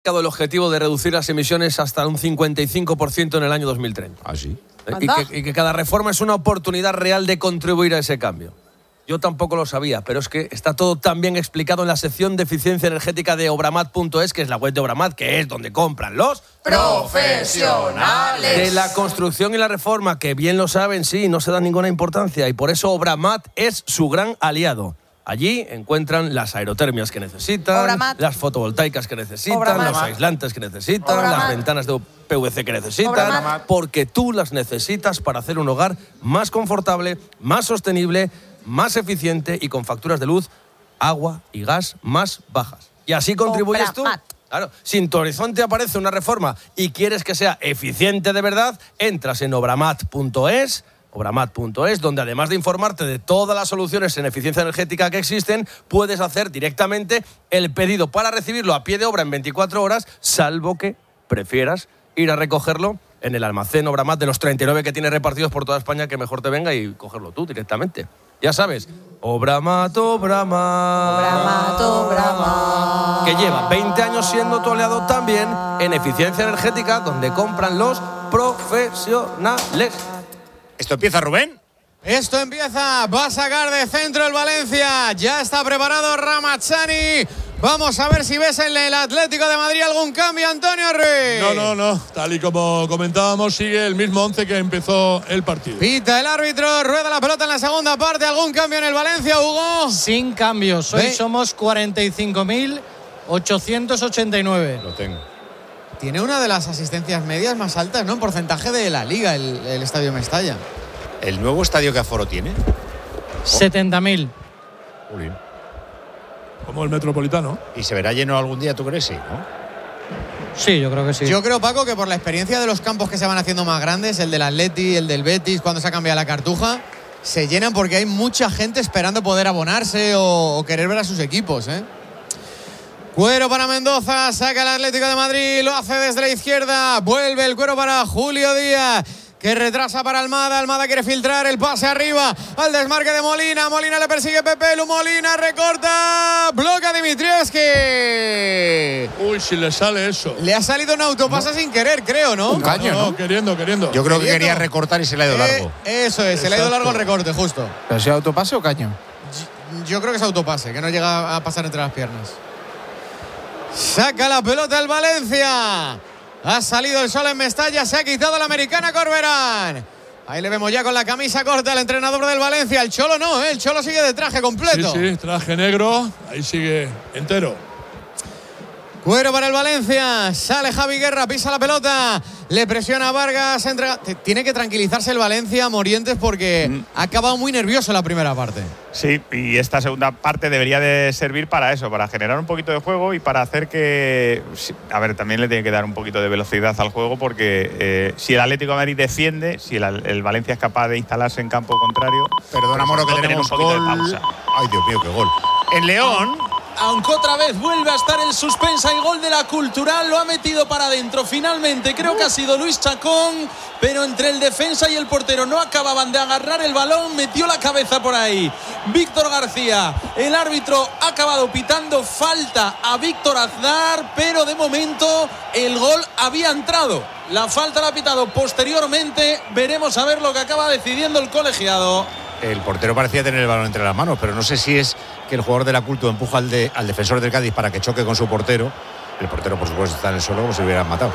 el objetivo de reducir las emisiones hasta un 55% en el año 2030. ¿Ah, sí? Y que cada reforma es una oportunidad real de contribuir a ese cambio. Yo tampoco lo sabía, pero es que está todo tan bien explicado en la sección de eficiencia energética de obramat.es, que es la web de Obramat, que es donde compran los profesionales de la construcción y la reforma, que bien lo saben, sí, no se dan ninguna importancia, y por eso Obramat es su gran aliado. Allí encuentran las aerotermias que necesitan, Obramat. las fotovoltaicas que necesitan, Obramat. los aislantes que necesitan, Obramat. las ventanas de PVC que necesitan, Obramat. porque tú las necesitas para hacer un hogar más confortable, más sostenible, más eficiente y con facturas de luz, agua y gas más bajas. Y así contribuyes tú. Obramat. Claro, si en tu horizonte aparece una reforma y quieres que sea eficiente de verdad, entras en obramat.es, donde además de informarte de todas las soluciones en eficiencia energética que existen, puedes hacer directamente el pedido para recibirlo a pie de obra en 24 horas, salvo que prefieras ir a recogerlo en el almacén Obramat de los 39 que tiene repartidos por toda España, que mejor te venga y cogerlo tú directamente. Ya sabes, Obramat, que lleva 20 años siendo tu aliado también en eficiencia energética, donde compran los profesionales. ¿Esto empieza, Rubén? Esto empieza, va a sacar de centro el Valencia, ya está preparado Ramazani. Vamos a ver si ves en el Atlético de Madrid algún cambio, Antonio Ruiz. No, tal y como comentábamos, sigue el mismo 11 que empezó el partido. Pita el árbitro, rueda la pelota en la segunda parte, ¿algún cambio en el Valencia, Hugo? Sin cambios, hoy somos 45.889. Lo tengo. Tiene una de las asistencias medias más altas, ¿no? En porcentaje de la Liga, el Estadio Mestalla. ¿El nuevo estadio que aforo tiene? 70.000. Jolín. Como el Metropolitano. ¿Y se verá lleno algún día, tú crees? Sí, ¿no? Sí, yo creo que sí. Yo creo, Paco, que por la experiencia de los campos que se van haciendo más grandes, el del Atleti, el del Betis, cuando se ha cambiado la Cartuja, se llenan porque hay mucha gente esperando poder abonarse o querer ver a sus equipos, ¿eh? Cuero para Mendoza, saca el Atlético de Madrid, lo hace desde la izquierda, vuelve el cuero para Julio Díaz, que retrasa para Almada. Almada quiere filtrar el pase arriba al desmarque de Molina. Molina le persigue Pepelu. Molina recorta. Bloca Dimitrievski. Uy, si le sale eso. Le ha salido un autopase sin querer, creo, ¿no? Un caño, ¿no? Queriendo. Yo creo que quería recortar y se le ha ido largo. Eso es, se le ha ido largo el recorte, justo. ¿Pero si autopase o caño? Yo creo que es autopase, que no llega a pasar entre las piernas. Saca la pelota el Valencia. Ha salido el sol en Mestalla, se ha quitado la americana Corberán. Ahí le vemos ya con la camisa corta al entrenador del Valencia. El Cholo no, ¿eh? El Cholo sigue de traje completo. Sí, traje negro, ahí sigue entero. Cuero para el Valencia, sale Javi Guerra, pisa la pelota, le presiona a Vargas, entrega. Tiene que tranquilizarse el Valencia, Morientes, porque ha acabado muy nervioso la primera parte. Sí, y esta segunda parte debería de servir para eso, para generar un poquito de juego y para hacer que… A ver, también le tiene que dar un poquito de velocidad al juego, porque si el Atlético de Madrid defiende, si el Valencia es capaz de instalarse en campo contrario… Perdona, Moro, que tenemos un poquito gol. de pausa. Ay, Dios mío, qué gol. En León… Aunque otra vez vuelve a estar el suspensa y gol de la Cultural, lo ha metido para adentro. Finalmente creo que ha sido Luis Chacón, pero entre el defensa y el portero no acababan de agarrar el balón, metió la cabeza por ahí Víctor García. El árbitro ha acabado pitando falta a Víctor Aznar, pero de momento el gol había entrado. La falta la ha pitado posteriormente. Veremos a ver lo que acaba decidiendo el colegiado. El portero parecía tener el balón entre las manos, pero no sé si es que el jugador de la Culto empuja al defensor del Cádiz para que choque con su portero. El portero, por supuesto, está en el suelo como si lo hubieran matado.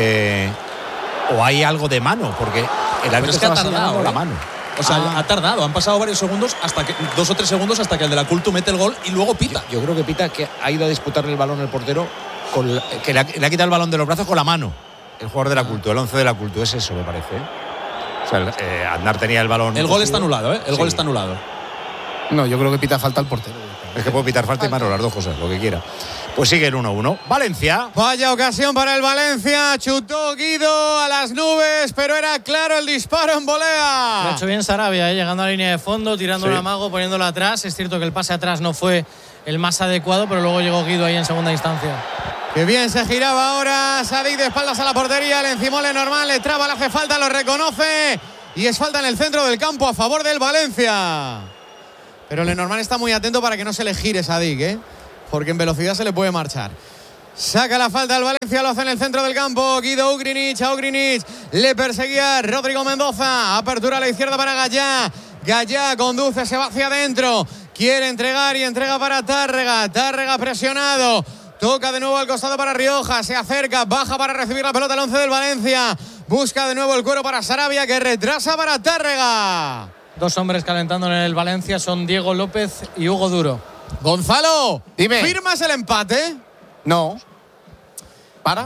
O hay algo de mano, porque el árbitro estaba señalando la mano. O sea, ha tardado, han pasado varios segundos, 2 o 3 segundos hasta que el de la Culto mete el gol y luego pita. Yo creo que pita que ha ido a disputarle el balón al portero, que le ha quitado el balón de los brazos con la mano. El jugador de la Culto, el 11 de la Culto, es eso, me parece. O sea, Aznar tenía el balón. El gol está anulado, ¿eh? El gol está anulado. No, yo creo que pita falta al portero. Es que puede pitar falta y mano, las dos cosas, lo que quiera. Pues sigue el 1-1. Valencia. Vaya ocasión para el Valencia. Chutó Guido a las nubes, pero era claro el disparo en volea. Lo ha hecho bien Sarabia, llegando a la línea de fondo, tirándola a Mago, poniéndola atrás. Es cierto que el pase atrás no fue el más adecuado, pero luego llegó Guido ahí en segunda instancia. Qué bien se giraba ahora Sadik de espaldas a la portería. Le encimó Lenormand, le traba, le hace falta, lo reconoce. Y es falta en el centro del campo a favor del Valencia. Pero Lenormand está muy atento para que no se le gire Sadik, porque en velocidad se le puede marchar. Saca la falta al Valencia, lo hace en el centro del campo. Guido Ugrinic, a Ugrinic le perseguía Rodrigo Mendoza. Apertura a la izquierda para Gallá. Gallá conduce, se va hacia adentro. Quiere entregar y entrega para Tárrega. Tárrega presionado. Toca de nuevo al costado para Rioja. Se acerca, baja para recibir la pelota el 11 del Valencia. Busca de nuevo el cuero para Sarabia, que retrasa para Tárrega. Dos hombres calentando en el Valencia son Diego López y Hugo Duro. Gonzalo, dime. ¿Firmas el empate? No. ¿Para?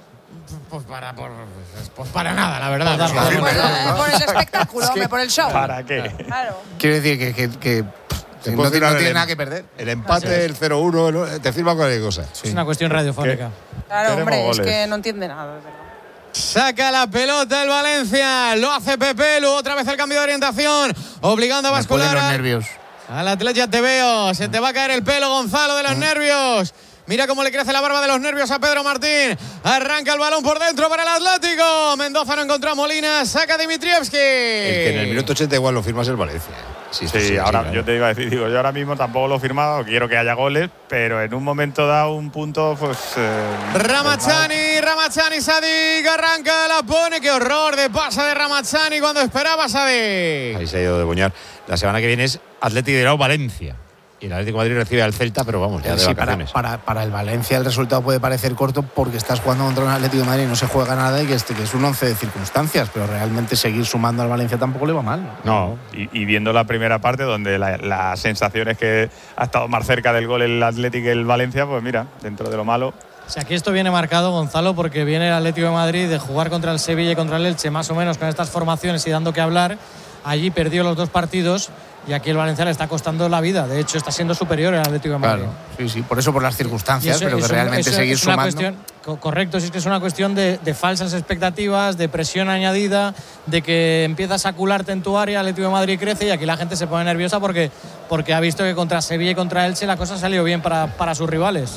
Pues para nada, la verdad. Por el espectáculo, hombre, por el show. ¿Para qué? Claro. Quiero decir que no tiene nada que perder. El empate, el 0-1, te firma cualquier cosa. Es una cuestión radiofónica. Claro, hombre, Queremos es goles. que no entiende nada, de verdad. Saca la pelota el Valencia. Lo hace Pepelu. Otra vez el cambio de orientación. Obligando a Me bascular ponen los nervios. al Atleti. Ya te veo. Se te va a caer el pelo, Gonzalo, de los nervios. Mira cómo le crece la barba de los nervios a Pedro Martín. Arranca el balón por dentro para el Atlético. Mendoza no encontró a Molina. Saca Dimitrievski. El que en el minuto 80 igual lo firmas el Valencia. Sí, ahora yo te iba a decir, yo ahora mismo tampoco lo he firmado, quiero que haya goles, pero en un momento dado un punto, pues. Ramazani, Sadik arranca, la pone. Qué horror de pasa de Ramazani cuando esperaba Sadik. Ahí se ha ido de Boñar. La semana que viene es Atlético de Valencia. Y el Atlético de Madrid recibe al Celta, pero vamos, ya de Sí, vacaciones. para el Valencia el resultado puede parecer corto porque estás jugando contra un Atlético de Madrid y no se juega nada y que es un 11 de circunstancias, pero realmente seguir sumando al Valencia tampoco le va mal. No, y viendo la primera parte, donde la sensación es que ha estado más cerca del gol el Atlético que el Valencia, pues mira, dentro de lo malo. O sea, aquí esto viene marcado, Gonzalo, porque viene el Atlético de Madrid de jugar contra el Sevilla y contra el Elche, más o menos con estas formaciones y dando que hablar. Allí perdió los dos partidos y aquí el Valencia le está costando la vida. De hecho, está siendo superior al Atlético de Madrid. Claro, sí, por eso por las circunstancias, Eso, pero que realmente seguir es una sumando. cuestión, correcto, sí, es que es una cuestión de falsas expectativas, de presión añadida, de que empiezas a cularte en tu área, el Atlético de Madrid crece y aquí la gente se pone nerviosa porque ha visto que contra Sevilla y contra Elche la cosa salió bien para sus rivales.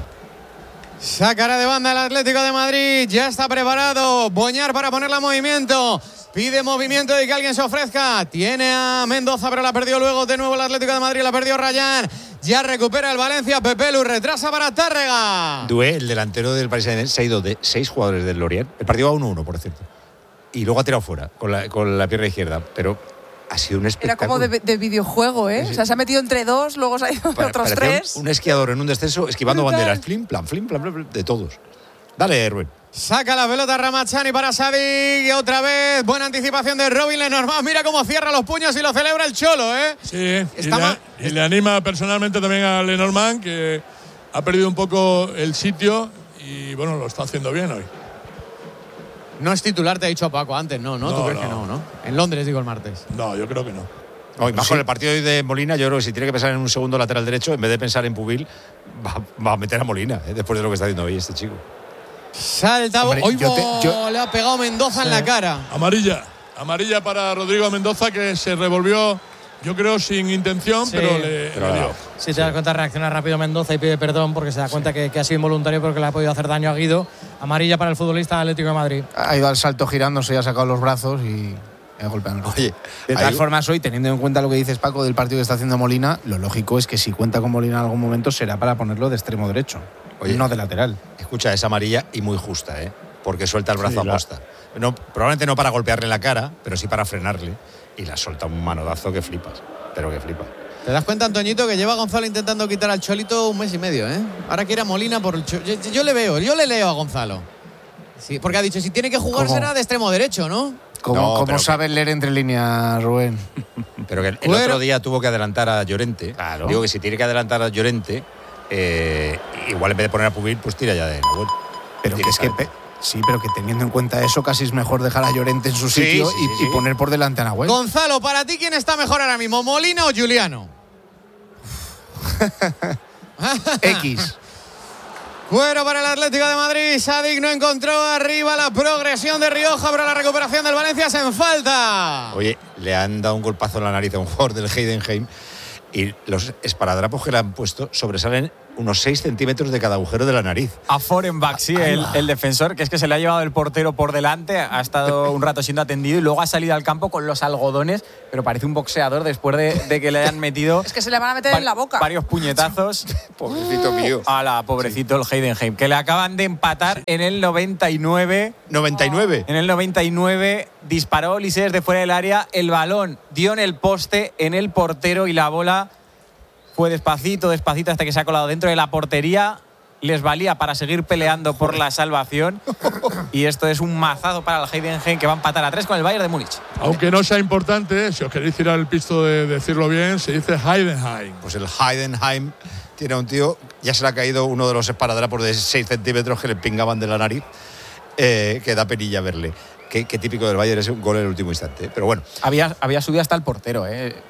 Sacará de banda el Atlético de Madrid. Ya está preparado Boñar para ponerla en movimiento. Pide movimiento y que alguien se ofrezca. Tiene a Mendoza, pero la perdió luego de nuevo el Atlético de Madrid. La perdió Rayán. Ya recupera el Valencia. Pepelu retrasa para Tárrega. Doué, el delantero del Paris Saint-Germain, se ha ido de 6 jugadores del Lorient. El partido va 1-1, por cierto. Y luego ha tirado fuera con la pierna izquierda. Pero ha sido un Era espectáculo. como de videojuego, ¿eh? Sí. O sea, se ha metido entre dos, luego se ha ido entre otros Parecía tres. un esquiador en un descenso esquivando Brutal. banderas. Flim, plan, de todos. Dale, Rubén. Saca la pelota Ramazani para Sadik. Y otra vez, buena anticipación de Robin Lenormand. Mira cómo cierra los puños y lo celebra el Cholo, ¿eh? Sí, y le anima personalmente también a Lenormand, que ha perdido un poco el sitio y bueno, lo está haciendo bien hoy. No es titular, te ha dicho Paco antes, ¿no? ¿Tú No, crees no. que no? En Londres, digo, el martes. No, yo creo que no. Hoy, más con el partido hoy de Molina, yo creo que si tiene que pensar en un segundo lateral derecho, en vez de pensar en Pubil, va a meter a Molina, después de lo que está haciendo hoy este chico. Salta. Hombre, Hoy yo- le ha pegado Mendoza en la cara. Amarilla para Rodrigo Mendoza, que se revolvió, yo creo, sin intención, Sí. pero le dio. Si te das cuenta, reacciona rápido Mendoza y pide perdón porque se da cuenta que ha sido involuntario porque le ha podido hacer daño a Guido. Amarilla para el futbolista Atlético de Madrid. Ha ido al salto girándose y ha sacado los brazos y ha golpeado en el Oye, de todas ahí- formas, hoy, teniendo en cuenta lo que dices, Paco, del partido que está haciendo Molina, lo lógico es que si cuenta con Molina en algún momento será para ponerlo de extremo derecho, Oye. no de lateral. Escucha, es amarilla y muy justa, ¿eh? Porque suelta el brazo a posta. No, probablemente no para golpearle en la cara, pero sí para frenarle. Y la suelta un manodazo que flipas. Pero que flipas. ¿Te das cuenta, Antoñito, que lleva Gonzalo intentando quitar al Cholito un mes y medio, ¿eh? Ahora quiere a Molina por el yo le leo a Gonzalo. Sí, porque ha dicho, si tiene que jugar ¿Cómo? será de extremo derecho, ¿no? Como No, pero- sabes leer entre líneas, Rubén. Pero que el Bueno. otro día tuvo que adelantar a Llorente. Claro. Digo que si tiene que adelantar a Llorente, igual en vez de poner a Pubil, pues tira ya de Nahuel. Pero que es que sí, pero que teniendo en cuenta eso, casi es mejor dejar a Llorente en su Sí, sitio sí, y sí. poner por delante a Nahuel. Gonzalo, para ti, ¿quién está mejor ahora mismo, Molina o Juliano? X. Cuero para el Atlético de Madrid. Sadik no encontró arriba la progresión de Rioja, pero la recuperación del Valencia es en falta. Oye, le han dado un golpazo en la nariz a un jugador del Heidenheim y los esparadrapos que le han puesto sobresalen unos 6 centímetros de cada agujero de la nariz. A Forenbach, sí, el defensor, que es que se le ha llevado el portero por delante, ha estado un rato siendo atendido y luego ha salido al campo con los algodones, pero parece un boxeador después de que le hayan metido Es que se le van a meter en la boca. varios puñetazos. Pobrecito mío. Ala, pobrecito el Heidenheim, que le acaban de empatar en el 99. 99. En el 99 disparó Olise desde fuera del área, el balón dio en el poste, en el portero y la bola fue despacito hasta que se ha colado dentro de la portería. Les valía para seguir peleando por la salvación. Y esto es un mazazo para el Heidenheim, que va a empatar a 3 con el Bayern de Múnich. Aunque no sea importante, si os queréis tirar el pisto de decirlo bien, se dice Heidenheim. Pues el Heidenheim tiene a un tío, ya se le ha caído uno de los esparadrapos de 6 centímetros que le pingaban de la nariz, que da penilla verle. Qué típico del Bayern, es un gol en el último instante. Pero bueno. Había subido hasta el portero.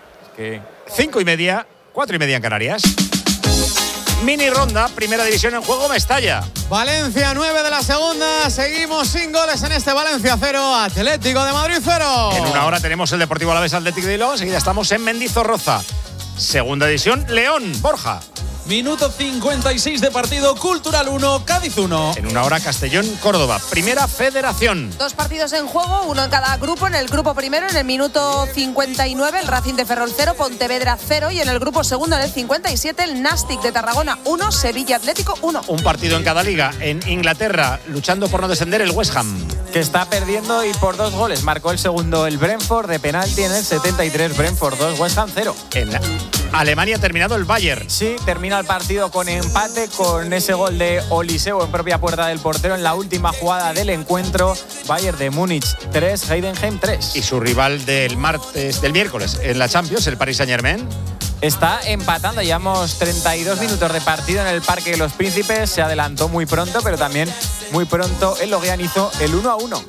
5:30, 4:30 en Canarias. Mini ronda, primera división en juego, Mestalla. Valencia 9 de la segunda. Seguimos sin goles en este Valencia 0, Atlético de Madrid 0. En una hora tenemos el Deportivo Alavés Atlético de Bilbao. Enseguida estamos en Mendizorroza. Segunda división, León, Borja. Minuto 56 de partido, Cultural 1, Cádiz 1. En una hora, Castellón, Córdoba. Primera Federación. 2 partidos en juego, uno en cada grupo. En el grupo primero, en el minuto 59, el Racing de Ferrol 0, Pontevedra 0. Y en el grupo segundo, en el 57, el Nastic de Tarragona 1, Sevilla Atlético 1. Un partido en cada liga. En Inglaterra, luchando por no descender, el West Ham. Que está perdiendo y por 2 goles. Marcó el segundo el Brentford de penalti en el 73. Brentford 2, West Ham 0. En Alemania ha terminado el Bayern. Sí, termina el partido con empate, con ese gol de Oliseu en propia puerta del portero en la última jugada del encuentro. Bayern de Múnich 3, Heidenheim 3. Y su rival del miércoles en la Champions, el Paris Saint-Germain. Está empatando, llevamos 32 minutos de partido en el Parque de los Príncipes. Se adelantó muy pronto, pero también muy pronto el Lorient hizo el 1-1.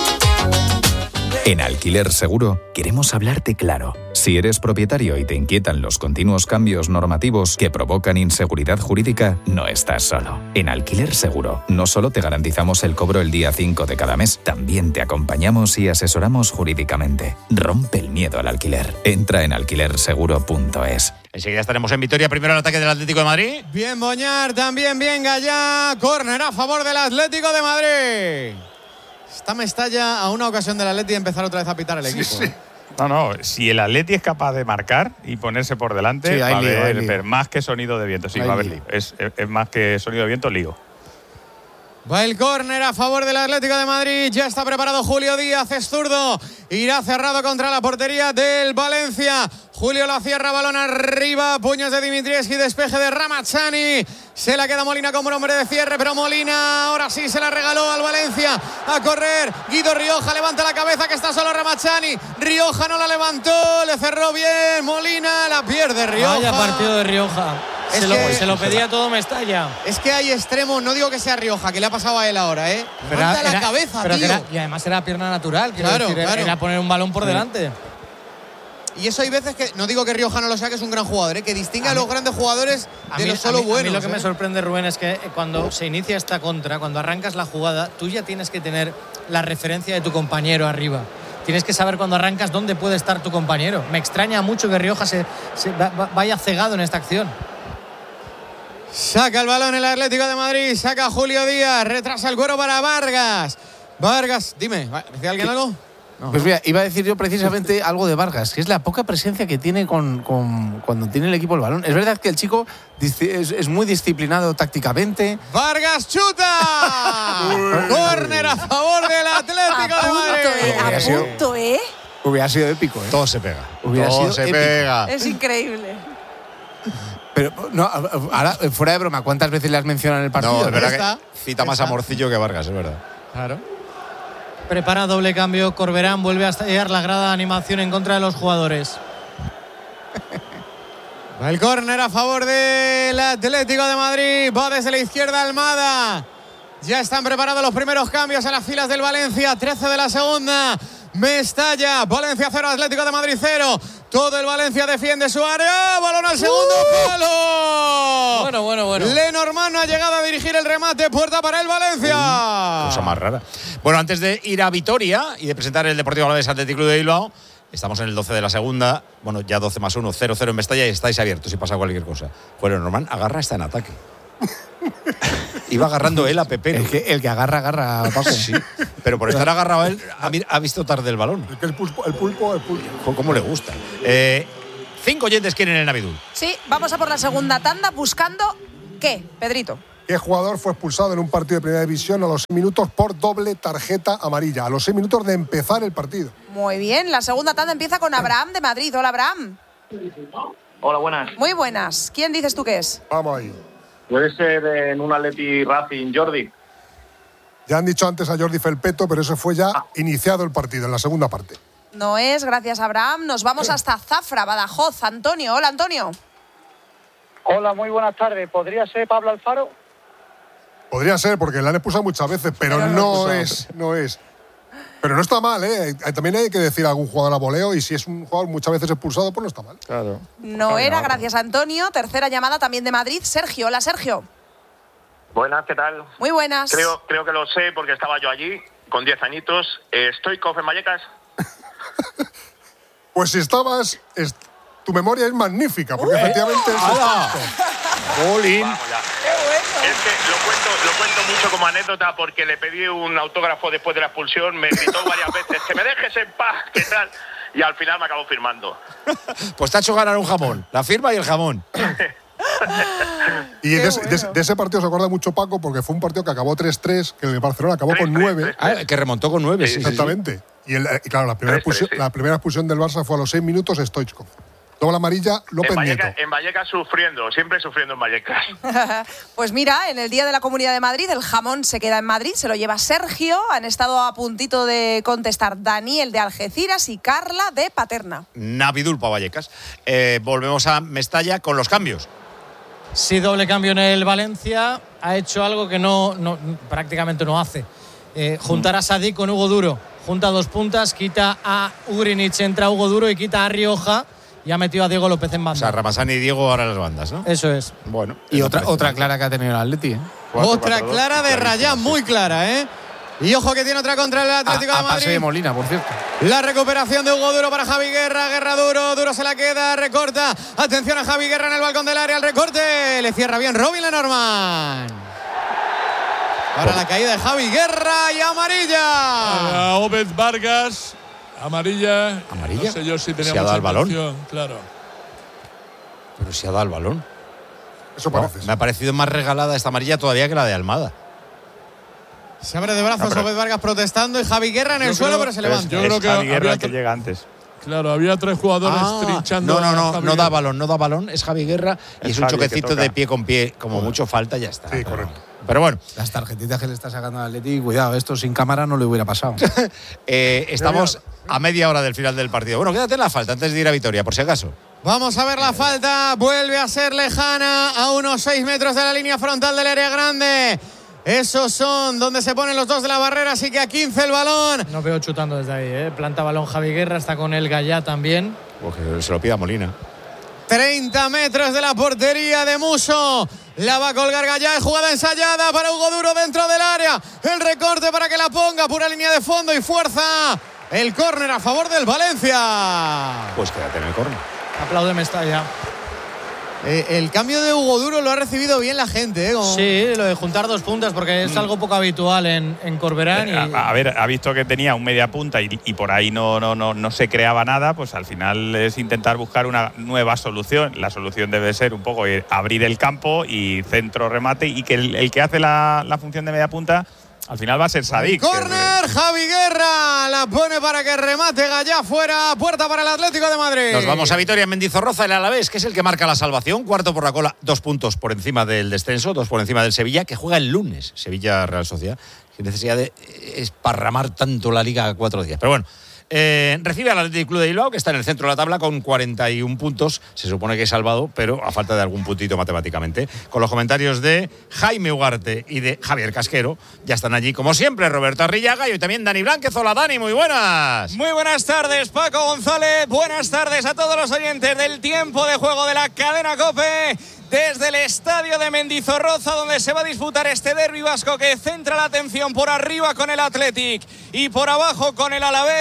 En Alquiler Seguro queremos hablarte claro. Si eres propietario y te inquietan los continuos cambios normativos que provocan inseguridad jurídica, no estás solo. En Alquiler Seguro no solo te garantizamos el cobro el día 5 de cada mes, también te acompañamos y asesoramos jurídicamente. Rompe el miedo al alquiler. Entra en alquilerseguro.es. Enseguida estaremos en Vitoria. Primero el ataque del Atlético de Madrid. Bien Boñar, también bien Gallá. Córner a favor del Atlético de Madrid. Está Mestalla a una ocasión del Atleti de empezar otra vez a pitar el equipo. Sí. No, si el Atleti es capaz de marcar y ponerse por delante, sí, va a haber lío. más que sonido de viento. Sí, va a haber lío. Es más que sonido de viento, lío. Va el córner a favor del Atlético de Madrid. Ya está preparado Julio Díaz, es zurdo. Irá cerrado contra la portería del Valencia. Julio la cierra, balón arriba. Puños de Dimitrievski, despeje de Ramazani. Se la queda Molina como hombre de cierre, pero Molina ahora sí se la regaló al Valencia. A correr, Guido Rioja levanta la cabeza, que está solo Ramazani. Rioja no la levantó, le cerró bien. Molina la pierde Rioja. Vaya partido de Rioja. Se lo pedía todo Mestalla. Es que hay extremos, no digo que sea Rioja, que le ha pasado a él ahora, Levanta la cabeza, tío. Y además era pierna natural, claro. Era poner un balón por delante. Y eso hay veces que, no digo que Rioja no lo sea, que es un gran jugador, que distingue a los grandes jugadores de los solo buenos. A mí lo que me sorprende, Rubén, es que cuando se inicia esta contra, cuando arrancas la jugada, tú ya tienes que tener la referencia de tu compañero arriba. Tienes que saber cuando arrancas dónde puede estar tu compañero. Me extraña mucho que Rioja vaya cegado en esta acción. Saca el balón el Atlético de Madrid, saca Julio Díaz, retrasa el cuero para Vargas. Vargas, dime, ¿decía alguien algo? No. Pues mira, iba a decir yo precisamente algo de Vargas, que es la poca presencia que tiene cuando tiene el equipo el balón. Es verdad que el chico es muy disciplinado tácticamente. ¡Vargas chuta! ¡Córner a favor del Atlético de Madrid! Hubiera sido épico, Todo se pega. Todo se pega. Es increíble. Pero, no, ahora, fuera de broma, ¿cuántas veces le has mencionado en el partido? No, es verdad que cita más a Morcillo que Vargas, es verdad. Claro. Prepara doble cambio, Corberán vuelve a estallar la grada de animación en contra de los jugadores. Va el córner a favor del Atlético de Madrid, va desde la izquierda Almada. Ya están preparados los primeros cambios en las filas del Valencia, 13 de la segunda. Mestalla, Valencia 0, Atlético de Madrid 0. Todo el Valencia defiende su área. Balón al segundo palo. Bueno. Lenormand no ha llegado a dirigir el remate. Puerta para el Valencia. Cosa más rara. Bueno, antes de ir a Vitoria y de presentar el Deportivo Alavés Athletic Club de Bilbao, Estamos en el 12 de la segunda. Bueno, ya 12 más 1, 0-0 en Mestalla y estáis abiertos si pasa cualquier cosa. Bueno, Norman agarra, está en ataque. Iba agarrando él a Pepe. El que agarra, Paco. Sí, pero por estar agarrado él, ha visto tarde el balón. El pulpo. ¿Cómo le gusta? 5 oyentes quieren el Navidul. Sí, vamos a por la segunda tanda buscando ¿qué, Pedrito? ¿Qué jugador fue expulsado en un partido de Primera División a los 6 minutos por doble tarjeta amarilla? A los 6 minutos de empezar el partido. Muy bien, la segunda tanda empieza con Abraham de Madrid. Hola, Abraham. Hola, buenas. Muy buenas. ¿Quién dices tú que es? Vamos ahí. Puede ser en un Atleti Racing, Jordi. Ya han dicho antes a Jordi Felpeto, pero eso fue ya iniciado el partido, en la segunda parte. No es, gracias, Abraham. Nos vamos hasta Zafra, Badajoz. Antonio. Hola, Antonio. Hola, muy buenas tardes. ¿Podría ser Pablo Alfaro? Podría ser, porque la han expulsado muchas veces, pero no es. Pero no está mal, ¿eh? También hay que decir a algún jugador a voleo, y si es un jugador muchas veces expulsado, pues no está mal. Claro. No era, gracias, Antonio. Tercera llamada también de Madrid. Sergio. Hola, Sergio. Buenas, ¿qué tal? Muy buenas. Creo que lo sé porque estaba yo allí, con 10 añitos. ¿Stoichkov en Vallecas? Pues si estabas, tu memoria es magnífica, porque efectivamente es Bolín. Es que lo cuento mucho como anécdota porque le pedí un autógrafo después de la expulsión, me gritó varias veces, que me dejes en paz, ¿qué tal? Y al final me acabó firmando. Pues te ha hecho ganar un jamón, la firma y el jamón. Y de ese partido se acuerda mucho Paco, porque fue un partido que acabó 3-3, que el Barcelona acabó con 9. Que remontó con 9, sí. Exactamente. Y claro, la primera expulsión del Barça fue a los 6 minutos Stoichkov. Doble amarilla, López Nieto. En Vallecas siempre sufriendo en Vallecas. Pues mira, en el Día de la Comunidad de Madrid, el jamón se queda en Madrid, se lo lleva Sergio. Han estado a puntito de contestar Daniel de Algeciras y Carla de Paterna. Navidul para Vallecas. Volvemos a Mestalla con los cambios. Sí, doble cambio en el Valencia. Ha hecho algo que prácticamente no hace. Juntar a Sadik con Hugo Duro. Junta 2 puntas, quita a Ugrinic, entra Hugo Duro y quita a Rioja. Y ha metido a Diego López en banda. O sea, Ramazani y Diego ahora las bandas, ¿no? Eso es. Bueno. Y otra clara que ha tenido el Atleti, ¿eh? Otra clara de Rayán, muy clara, ¿eh? Y ojo que tiene otra contra el Atlético de Madrid. Pase de Molina, por cierto. La recuperación de Hugo Duro para Javi Guerra. Guerra Duro se la queda, recorta. Atención a Javi Guerra en el balcón del área, el recorte. Le cierra bien Robin Lenormand. Ahora la caída de Javi Guerra y amarilla. A Obed Vargas. Amarilla. ¿Amarilla? No sé yo si tenía ¿Se ha dado el balón? Claro. Pero si ha dado el balón. Eso parece. Me ha parecido más regalada esta amarilla todavía que la de Almada. Se abre de brazos Obed Vargas protestando y Javi Guerra en el suelo, pero se levanta. Yo creo que Javi Guerra que llega antes. Claro, había 3 jugadores trinchando. No da balón. Es Javi Guerra y es un choquecito de pie con pie. Como mucho falta, ya está. Sí, correcto. Pero bueno. Las tarjetitas que le está sacando al Atleti, cuidado, esto sin cámara no le hubiera pasado. Estamos a media hora del final del partido. Bueno, quédate en la falta antes de ir a Vitoria, por si acaso. Vamos a ver la falta. Vuelve a ser lejana a unos 6 metros de la línea frontal del área grande. Esos son donde se ponen los dos de la barrera, así que a 15 el balón. No veo chutando desde ahí, ¿eh? Planta balón Javi Guerra, está con el Gallá también. Porque se lo pida Molina. 30 metros de la portería de Muso. La va a colgar Gallá, jugada ensayada para Hugo Duro dentro del área. El recorte para que la ponga, pura línea de fondo y fuerza. El córner a favor del Valencia. Pues quédate en el córner. Aplaude Mestalla. El cambio de Hugo Duro lo ha recibido bien la gente, ¿eh? Sí, lo de juntar 2 puntas, porque es algo poco habitual en Corberán. A ver, ha visto que tenía un media punta y por ahí no se creaba nada, pues al final es intentar buscar una nueva solución. La solución debe ser un poco abrir el campo y centro remate, y que el que hace la función de media punta al final va a ser Sadik. Corner, Javi Guerra la pone para que remate Gallá fuera, puerta para el Atlético de Madrid. Nos vamos a Vitoria, en Mendizorroza, el Alavés, que es el que marca la salvación, cuarto por la cola, 2 puntos por encima del descenso, 2 por encima del Sevilla, que juega el lunes, Sevilla Real Sociedad, sin necesidad de esparramar tanto la liga a 4 días. Pero bueno, recibe al Athletic Club de Bilbao, que está en el centro de la tabla con 41 puntos. Se supone que es salvado, pero a falta de algún puntito matemáticamente. Con los comentarios de Jaime Ugarte y de Javier Casquero, ya están allí, como siempre, Roberto Arrillaga y hoy también Dani Blánquez. Hola, Dani, muy buenas. Muy buenas tardes, Paco González. Buenas tardes a todos los oyentes del tiempo de juego de la cadena COPE. Desde el estadio de Mendizorroza, donde se va a disputar este derbi vasco que centra la atención por arriba con el Athletic y por abajo con el Alavés.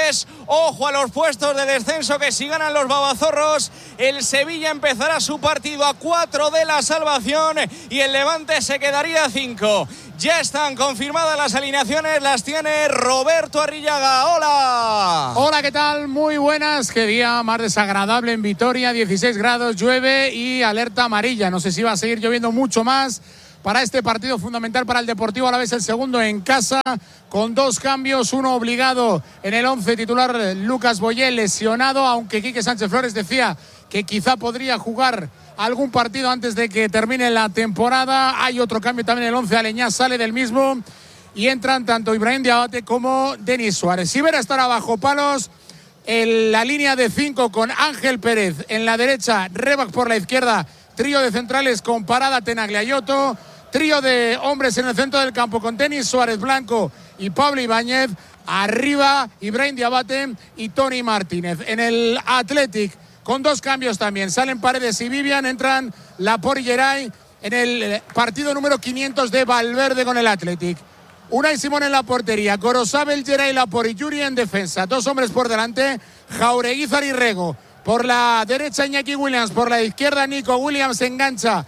Ojo a los puestos de descenso, que si ganan los babazorros, el Sevilla empezará su partido a 4 de la salvación y el Levante se quedaría a 5. Ya están confirmadas las alineaciones, las tiene Roberto Arrillaga. ¡Hola! Hola, ¿qué tal? Muy buenas. Qué día más desagradable en Vitoria, 16 grados, llueve y alerta amarilla. No sé si va a seguir lloviendo mucho más para este partido fundamental para el Deportivo Alavés, el segundo en casa, con 2 cambios, uno obligado en el 11 titular, Lucas Boyé, lesionado, aunque Quique Sánchez Flores decía que quizá podría jugar algún partido antes de que termine la temporada. Hay otro cambio también en el 11, Aleñá sale del mismo y entran tanto Ibrahim Diabate como Denis Suárez. Sivera estará bajo palos en la línea de 5 con Ángel Pérez en la derecha, Rebac por la izquierda, trío de centrales con Parada, Tenagliayoto, trío de hombres en el centro del campo con Denis Suárez Blanco y Pablo Ibáñez, arriba Ibrahim Diabate y Tony Martínez. En el Athletic, con 2 cambios también, salen Paredes y Vivian, entran Laporte y Geray en el partido número 500 de Valverde con el Athletic. Unai Simón en la portería, Gorosabel, Geray, Laporte y Yuri en defensa, 2 hombres por delante, Jaureguizar y Rego. Por la derecha Iñaki Williams, por la izquierda Nico Williams, engancha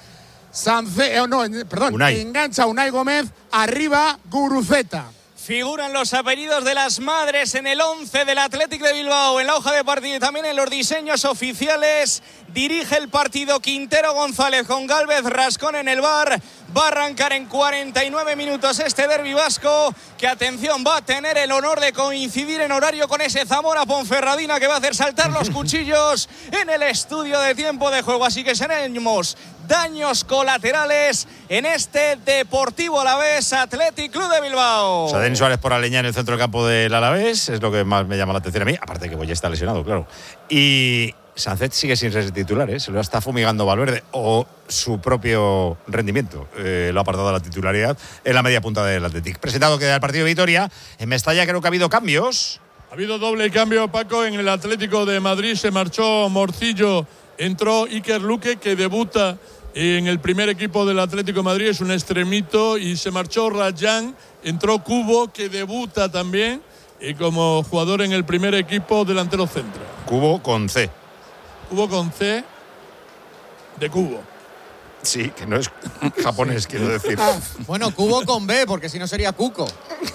engancha Unai Gómez, arriba Guruceta. Figuran los apellidos de las madres en el 11 del Athletic de Bilbao, en la hoja de partido y también en los diseños oficiales. Dirige el partido Quintero González con Gálvez Rascón en el bar. Va a arrancar en 49 minutos este derbi vasco, que, atención, va a tener el honor de coincidir en horario con ese Zamora Ponferradina que va a hacer saltar los cuchillos en el estudio de tiempo de juego. Así que seremos daños colaterales en este Deportivo Alavés Athletic Club de Bilbao. O sea, Denis Suárez por Aleñá en el centro del campo del Alavés, es lo que más me llama la atención a mí, aparte de que Boyé está lesionado, claro. Y Sánchez sigue sin ser titular, se lo está fumigando Valverde, o su propio rendimiento lo ha apartado de la titularidad en la media punta del Athletic. Presentado queda el partido de Vitoria. En Mestalla creo que ha habido cambios. Ha habido doble cambio, Paco. En el Atlético de Madrid se marchó Morcillo, entró Iker Luque, que debuta en el primer equipo del Atlético de Madrid, es un extremito, y se marchó Rayán, entró Cubo, que debuta también como jugador en el primer equipo, delantero centro. Cubo con C. Cubo con C de cubo. Sí, que no es japonés, quiero decir. Bueno, Cubo con B, porque si no sería Cuco.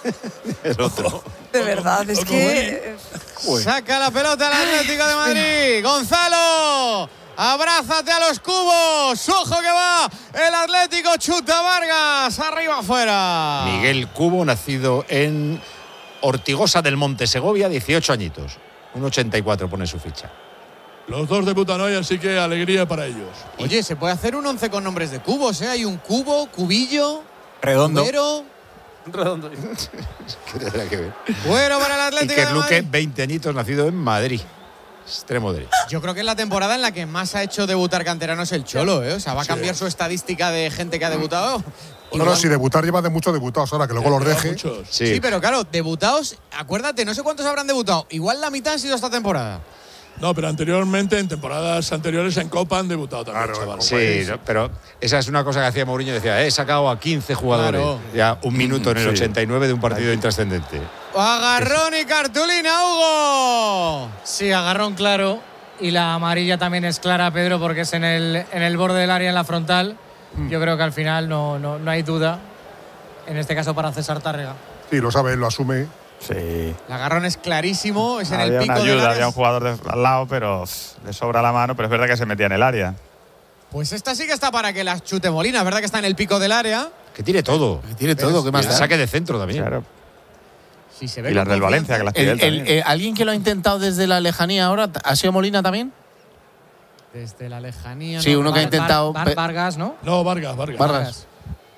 El otro. De verdad, es que... Saca la pelota el Atlético de Madrid. Gonzalo, abrázate a los cubos. Ojo que va el Atlético, chuta Vargas, arriba afuera. Miguel Cubo, nacido en Ortigosa del Monte, Segovia, 18 añitos. 1,84 pone su ficha. Los dos debutan hoy, así que alegría para ellos. Oye, se puede hacer un 11 con nombres de cubos, ¿eh? Hay un cubo, cubillo, redondo. Cubero. Redondo. ¿Qué tendrá que ver? Bueno, para el Atlético Iker de Luque, Madrid. 20 añitos, nacido en Madrid. Extremo derecho. Yo creo que es la temporada en la que más ha hecho debutar canteranos el Cholo, ¿eh? O sea, va a cambiar su estadística de gente que ha debutado. No, si debutar lleva de muchos debutados ahora, que luego los deje. Sí, pero claro, debutados, acuérdate, no sé cuántos habrán debutado. Igual la mitad han sido esta temporada. No, pero anteriormente, en temporadas anteriores en Copa han debutado también, chavales. Sí, no, pero esa es una cosa que hacía Mourinho, decía, he sacado a 15 jugadores. Claro. Ya un minuto en el Sí. 89 de un partido intrascendente. Agarrón y cartulina, Hugo. Sí, agarrón claro. Y la amarilla también es clara, Pedro, porque es en el borde del área, en la frontal. Yo creo que al final no hay duda, en este caso para César Tárrega. Sí, lo sabe, lo asume. Sí. El agarrón es clarísimo, es en Había el pico una del ayuda, área. había un jugador al lado, pero le sobra la mano, pero es verdad que se metía en el área. Pues esta sí que está para que la chute Molina, es verdad que está en el pico del área. Que tiene todo. Que tiene todo, ¿qué más El da? saque de centro también. Claro. Sí, se ve Y las con del confianza. Valencia, que las tiene él también. ¿Alguien que lo ha intentado desde la lejanía ahora ha sido Molina también? Desde la lejanía. Sí, no, uno que ha intentado. Vargas, ¿no? No, Vargas. Vargas.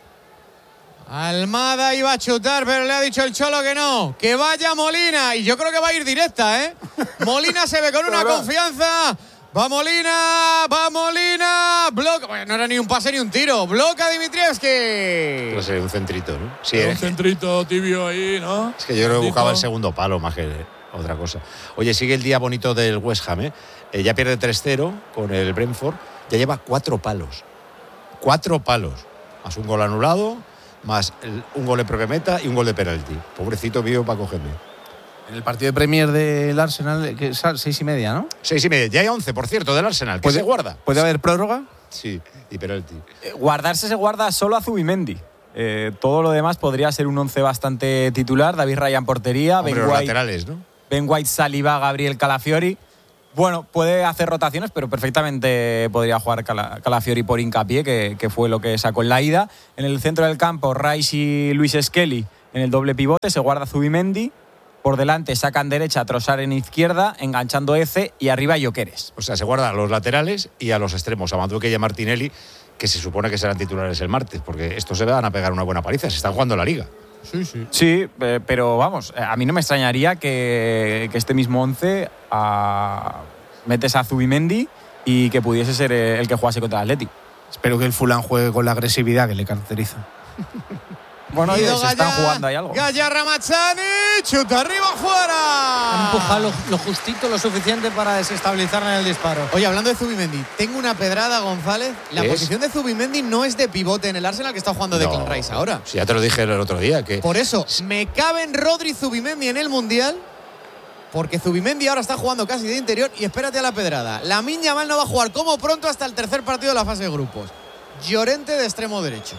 Almada iba a chutar, pero le ha dicho el Cholo que no. Que vaya Molina. Y yo creo que va a ir directa, ¿eh? Molina se ve con una confianza. Va Molina, va Molina. Bloca. Bueno, no era ni un pase ni un tiro. Bloca Dimitrievski. No sé, un centrito, ¿no? Sí, Un centrito tibio ahí, ¿no? es que yo creo que buscaba el segundo palo más que otra cosa. Oye, sigue el día bonito del West Ham, ¿eh? Ya pierde 3-0 con el Brentford. Ya lleva 4 palos. 4 palos. Más un gol anulado, más un gol en propia meta y un gol de penalti. Pobrecito mío Paco Gémez. En el partido de Premier del Arsenal, que es 6:30, ¿no? 6:30. Ya hay 11, por cierto, del Arsenal. ¿Qué se guarda? ¿Puede haber prórroga? Sí, y penalti. Guardarse se guarda solo a Zubimendi. Todo lo demás podría ser un 11 bastante titular. David Raya en portería. Hombre, los laterales, ¿no? Ben White, Saliba, Gabriel Calafiori. Bueno, puede hacer rotaciones, pero perfectamente podría jugar Calafiori por hincapié, que fue lo que sacó en la ida. En el centro del campo, Rice y Luis Skelly en el doble pivote. Se guarda Zubimendi. Por delante sacan derecha, Trossard en izquierda, enganchando Eze y arriba Gyökeres. O sea, se guarda a los laterales y a los extremos, a Madueke y a Martinelli, que se supone que serán titulares el martes, porque estos se van a pegar una buena paliza, se están jugando la Liga. Sí, pero vamos, a mí no me extrañaría que este mismo 11 metes a Zubimendi y que pudiese ser el que jugase contra el Atleti. Espero que el Fulham juegue con la agresividad que le caracteriza. Bueno, oye, se están jugando ahí algo. Gaya Ramazzani, chuta arriba afuera. Empuja lo justito, lo suficiente para desestabilizar en el disparo. Oye, hablando de Zubimendi, tengo una pedrada, González. La posición de Zubimendi no es de pivote en el Arsenal, que está jugando Declan Rice ahora. Sí, ya te lo dije el otro día. Que por eso, me caben Rodri y Zubimendi en el Mundial, porque Zubimendi ahora está jugando casi de interior. Y espérate a la pedrada. Lamine Yamal no va a jugar como pronto hasta el tercer partido de la fase de grupos. Llorente de extremo derecho.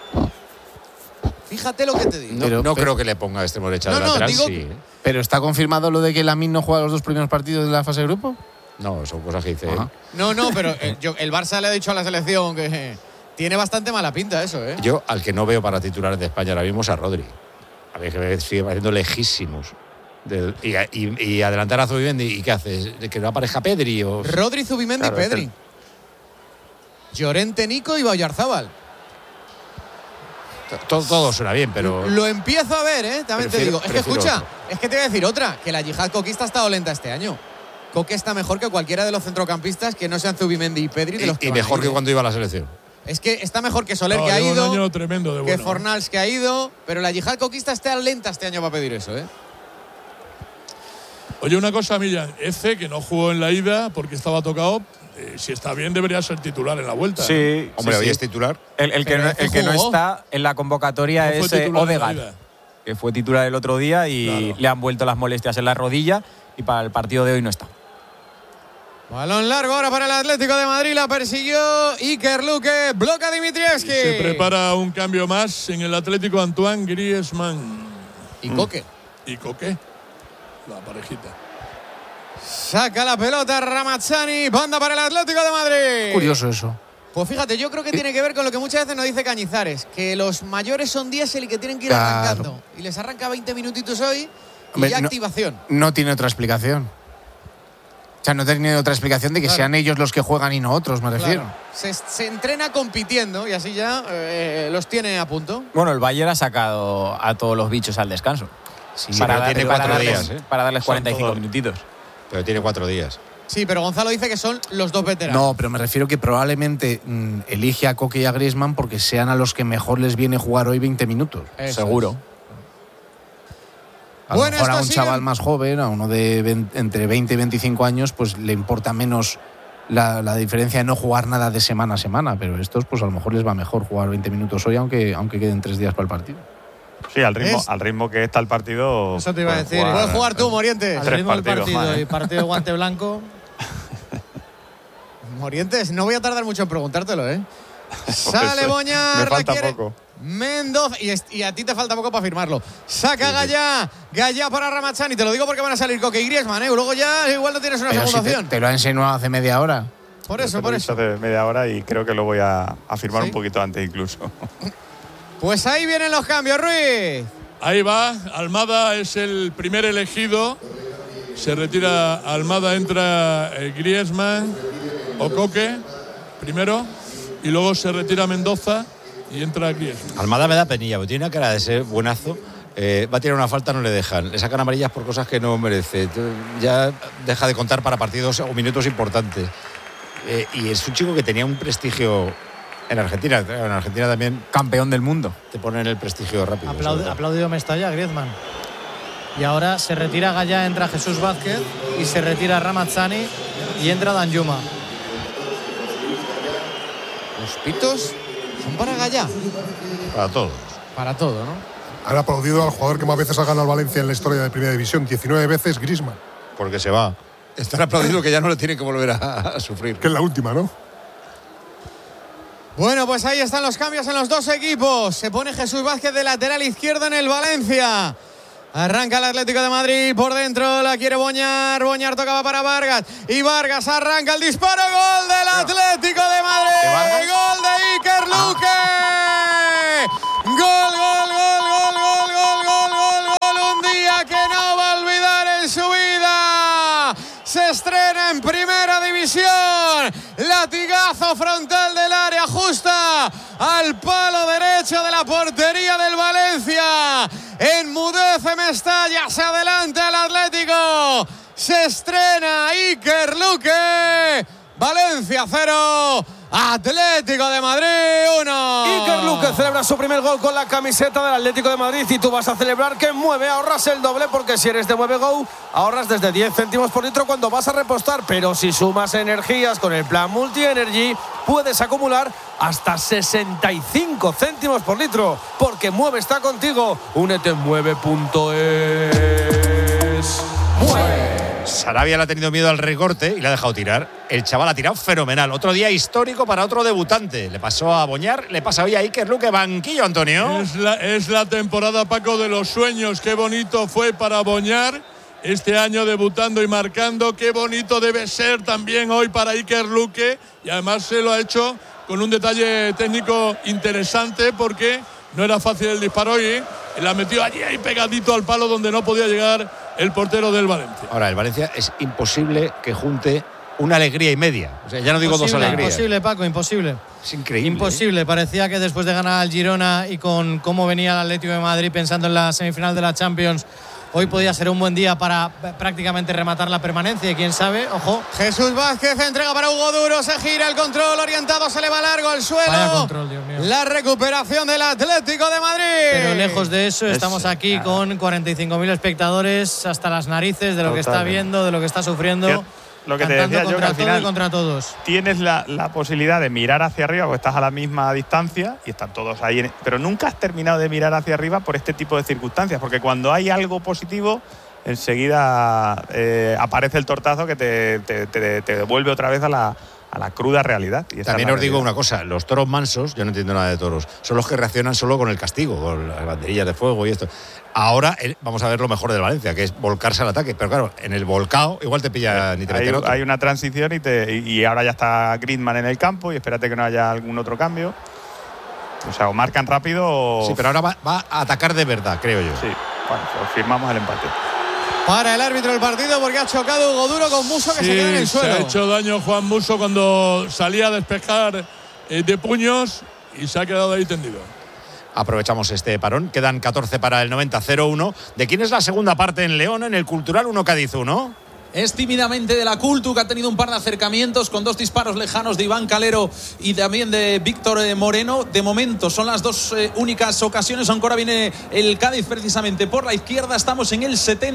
Fíjate lo que te digo. No creo que le ponga extremo derecha de lateral, sí. ¿Pero está confirmado lo de que Lamine no juega los 2 primeros partidos de la fase de grupo? No, son cosas que dice él. No, pero el Barça le ha dicho a la selección que tiene bastante mala pinta eso, ¿eh? Yo, al que no veo para titulares de España ahora mismo es a Rodri. A ver, que sigue pareciendo lejísimos. Y adelantar a Zubimendi, ¿y qué haces? ¿Que no aparezca Pedri? Rodri, Zubimendi, claro, Pedri. Llorente, Nico y Oyarzábal. Todo suena bien, pero... Lo empiezo a ver, ¿eh? También te digo. Es que escucha, es que te voy a decir otra, que la yihad coquista ha estado lenta este año. Coque está mejor que cualquiera de los centrocampistas que no sean Zubimendi y Pedri. Y mejor que cuando iba a la selección. Es que está mejor que Soler, que ha ido, un año tremendo de bueno, que Fornals, que ha ido, pero la yihad coquista está lenta este año para pedir eso, ¿eh? Oye, una cosa, Millán, Eze, que no jugó en la ida porque estaba tocado, si está bien debería ser titular en la vuelta. Sí, hombre, sí, hoy es titular. El que no está en la convocatoria es Odegaard, que fue titular el otro día y le han vuelto las molestias en la rodilla y para el partido de hoy no está. Balón largo ahora para el Atlético de Madrid, la persiguió Iker Luque, bloca Dimitrievski. Se prepara un cambio más en el Atlético, Antoine Griezmann. ¿Y Coque? ¿Y Coque? La parejita. Saca la pelota Ramazzani, banda para el Atlético de Madrid. Curioso eso. Pues fíjate, yo creo que tiene que ver con lo que muchas veces nos dice Cañizares, que los mayores son diésel y que tienen que ir arrancando. Y les arranca 20 minutitos hoy y ya activación. No tiene otra explicación. O sea, no tiene otra explicación de que sean ellos los que juegan y no otros, me refiero. Se entrena compitiendo y así ya los tiene a punto. Bueno, el Bayern ha sacado a todos los bichos al descanso. Sí, tiene 4 días. Para darles 45 minutitos. Pero tiene 4 días. Sí, pero Gonzalo dice que son los dos veteranos. No, pero me refiero que probablemente elige a Coque y a Griezmann porque sean a los que mejor les viene jugar hoy 20 minutos. Eso seguro. A lo mejor a un chaval más joven, a uno de entre 20 y 25 años, pues le importa menos la diferencia de no jugar nada de semana a semana, pero estos pues a lo mejor les va mejor jugar 20 minutos hoy, aunque queden 3 días para el partido. Sí, al ritmo que está el partido. Eso te iba a decir. Puedes jugar tú, Morientes. Al ritmo del partido y partido de guante blanco. Morientes, no voy a tardar mucho en preguntártelo, ¿eh? Sale Boñar, me falta la quiere poco. Mendoza, y a ti te falta poco para firmarlo. Saca Gaya para Ramazzani, te lo digo porque van a salir Coque y Griezmann, ¿eh? Luego ya igual no tienes una segunda opción. Te lo ha enseñado hace media hora. Por eso. Hace media hora y creo que lo voy a firmar un poquito antes incluso. Pues ahí vienen los cambios, Ruiz. Ahí va, Almada es el primer elegido. Se retira Almada, entra Griezmann o Coque primero y luego se retira Mendoza y entra Griezmann. Almada me da penilla, porque tiene una cara de ser buenazo. Va a tirar una falta, no le dejan. Le sacan amarillas por cosas que no merece. Ya deja de contar para partidos o minutos importantes. Y es un chico que tenía un prestigio en Argentina. En Argentina también. Campeón del mundo. Te ponen el prestigio rápido. Aplaudido Mestalla, Griezmann. Y ahora se retira Gaya, entra Jesús Vázquez y se retira Ramazzani y entra Danjuma. Los pitos son para Gaya. Para todos. Para todo, ¿no? Han aplaudido al jugador que más veces ha ganado al Valencia en la historia de Primera División, 19 veces, Griezmann. Porque se va. Están aplaudiendo que ya no le tienen que volver a sufrir. Que es la última, ¿no? Bueno, pues ahí están los cambios en los dos equipos. Se pone Jesús Vázquez de lateral izquierdo en el Valencia. Arranca el Atlético de Madrid por dentro, la quiere Boñar. Boñar tocaba para Vargas. Y Vargas arranca el disparo. Gol del Atlético de Madrid. Gol de Iker Luque. Gol, gol, gol, gol, gol, gol, gol, gol, gol. Un día que no va a olvidar en su vida. Se estrena en Primera División. Latigazo frontal del área, justa al palo derecho de la portería del Valencia. Enmudece Mestalla, se adelanta el Atlético. Se estrena Iker Luque. Valencia 0. Atlético de Madrid 1. Iker Luque celebra su primer gol con la camiseta del Atlético de Madrid y tú vas a celebrar que mueve, ahorras el doble porque si eres de Mueve Go ahorras desde 10 céntimos por litro cuando vas a repostar, pero si sumas energías con el plan Multi Energy puedes acumular hasta 65 céntimos por litro porque Mueve está contigo. Únete en mueve.es. Mueve. Sarabia le ha tenido miedo al recorte y le ha dejado tirar. El chaval ha tirado fenomenal. Otro día histórico para otro debutante. Le pasó a Boñar, le pasa hoy a Iker Luque. Banquillo, Antonio. Es la temporada, Paco, de los sueños. Qué bonito fue para Boñar este año debutando y marcando. Qué bonito debe ser también hoy para Iker Luque. Y además se lo ha hecho con un detalle técnico interesante porque no era fácil el disparo y la metió allí ahí pegadito al palo donde no podía llegar el portero del Valencia. Ahora, el Valencia es imposible que junte una alegría y media. O sea, ya no digo dos alegrías. Imposible, Paco, imposible. Es increíble. Imposible. Parecía que después de ganar al Girona y con cómo venía el Atlético de Madrid pensando en la semifinal de la Champions, hoy podía ser un buen día para prácticamente rematar la permanencia y quién sabe, ojo. Jesús Vázquez entrega para Hugo Duro, se gira el control orientado, se le va largo al suelo. Vaya control, Dios mío. La recuperación del Atlético de Madrid. Pero lejos de eso, estamos aquí con 45.000 espectadores hasta las narices de lo que está viendo, de lo que está sufriendo. Lo que te decía yo, que al final contra todos. Tienes la posibilidad de mirar hacia arriba porque estás a la misma distancia y están todos ahí. Pero nunca has terminado de mirar hacia arriba por este tipo de circunstancias, porque cuando hay algo positivo, enseguida aparece el tortazo que te devuelve otra vez a la cruda realidad. Y también os digo una cosa, los toros mansos, yo no entiendo nada de toros, son los que reaccionan solo con el castigo, con las banderillas de fuego y esto. Ahora vamos a ver lo mejor del Valencia, que es volcarse al ataque, pero claro, en el volcado igual te pilla ni te meten otro. Hay una transición y ahora ya está Griezmann en el campo y espérate que no haya algún otro cambio. O sea, o marcan rápido o... Sí, pero ahora va a atacar de verdad, creo yo. Sí, bueno, pues firmamos el empate. Para el árbitro del partido porque ha chocado Hugo Duro con Musso que se queda en el suelo. Se ha hecho daño Juan Musso cuando salía a despejar de puños y se ha quedado ahí tendido. Aprovechamos este parón. Quedan 14 para el 90, 0-1. ¿De quién es la segunda parte en León, en el Cultural 1 Cádiz 1? Es tímidamente de la Cultu, que ha tenido un par de acercamientos con dos disparos lejanos de Iván Calero y también de Víctor Moreno. De momento son las dos únicas ocasiones, aunque ahora viene el Cádiz precisamente por la izquierda. Estamos en el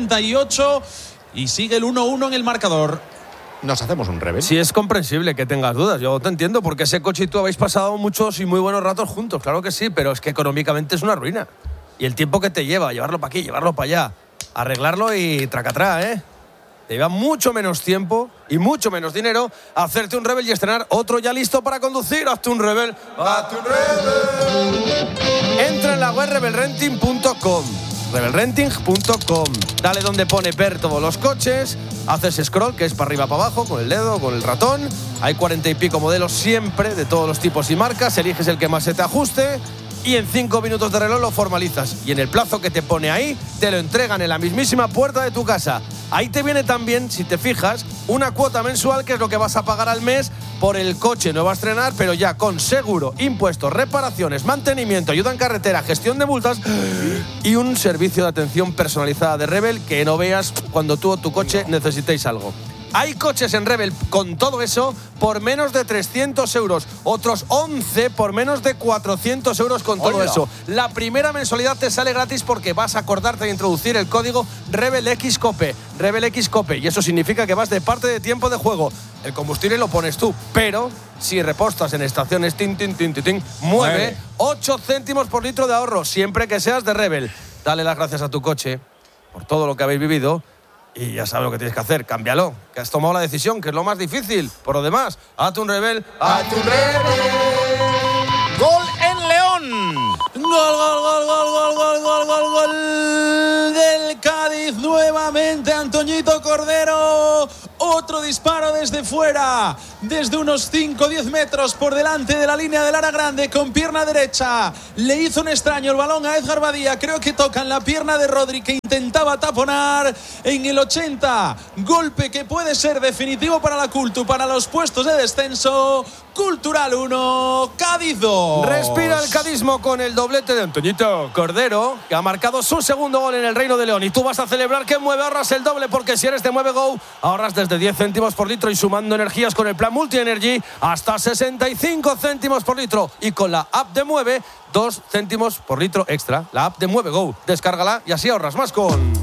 78 y sigue el 1-1 en el marcador. Nos hacemos un revés. Sí, es comprensible que tengas dudas. Yo te entiendo, porque ese coche y tú habéis pasado muchos y muy buenos ratos juntos. Claro que sí, pero es que económicamente es una ruina. Y el tiempo que te lleva, llevarlo para aquí, llevarlo para allá, arreglarlo y tracatrá, ¿eh? Te lleva mucho menos tiempo y mucho menos dinero hacerte un Rebel y estrenar otro ya listo para conducir. Hazte un Rebel. ¡Hazte un Rebel! Entra en la web rebelrenting.com. rebelrenting.com. Dale donde pone ver todos los coches. Haces scroll, que es para arriba, para abajo, con el dedo, con el ratón. Hay 40 y pico modelos siempre, de todos los tipos y marcas. Eliges el que más se te ajuste y en 5 minutos de reloj lo formalizas. Y en el plazo que te pone ahí, te lo entregan en la mismísima puerta de tu casa. Ahí te viene también, si te fijas, una cuota mensual, que es lo que vas a pagar al mes por el coche nuevo a estrenar, pero ya con seguro, impuestos, reparaciones, mantenimiento, ayuda en carretera, gestión de multas y un servicio de atención personalizada de Rebel que no veas cuando tú o tu coche necesitéis algo. Hay coches en Rebel con todo eso por menos de 300 euros. Otros 11 por menos de 400 euros con todo eso. La primera mensualidad te sale gratis porque vas a acordarte de introducir el código RebelXCope. RebelXCope. Y eso significa que vas de parte de tiempo de juego. El combustible lo pones tú, pero si repostas en estaciones mueve 8 céntimos por litro de ahorro, siempre que seas de Rebel. Dale las gracias a tu coche por todo lo que habéis vivido y ya sabes lo que tienes que hacer. Cámbialo, que has tomado la decisión, que es lo más difícil. Por lo demás, hazte un Rebel, hazte un Rebel. Gol en León. Gol del Cádiz nuevamente. Antoñito Cordero. Otro disparo desde fuera, desde unos 5 o 10 metros por delante de la línea del área grande, con pierna derecha. Le hizo un extraño el balón a Edgar Badía. Creo que toca en la pierna de Rodri, que intentaba taponar en el 80. Golpe que puede ser definitivo para la Cultu, para los puestos de descenso. Cultural 1, Cádiz 2. Respira el cadismo con el doblete de Antoñito Cordero, que ha marcado su segundo gol en el Reino de León. Y tú vas a celebrar que Mueve ahorras el doble, porque si eres de Mueve Go, ahorras desde 10 céntimos por litro y sumando energías con el plan Multi Energy hasta 65 céntimos por litro. Y con la app de Mueve, 2 céntimos por litro extra. La app de Mueve Go. Descárgala y así ahorras más con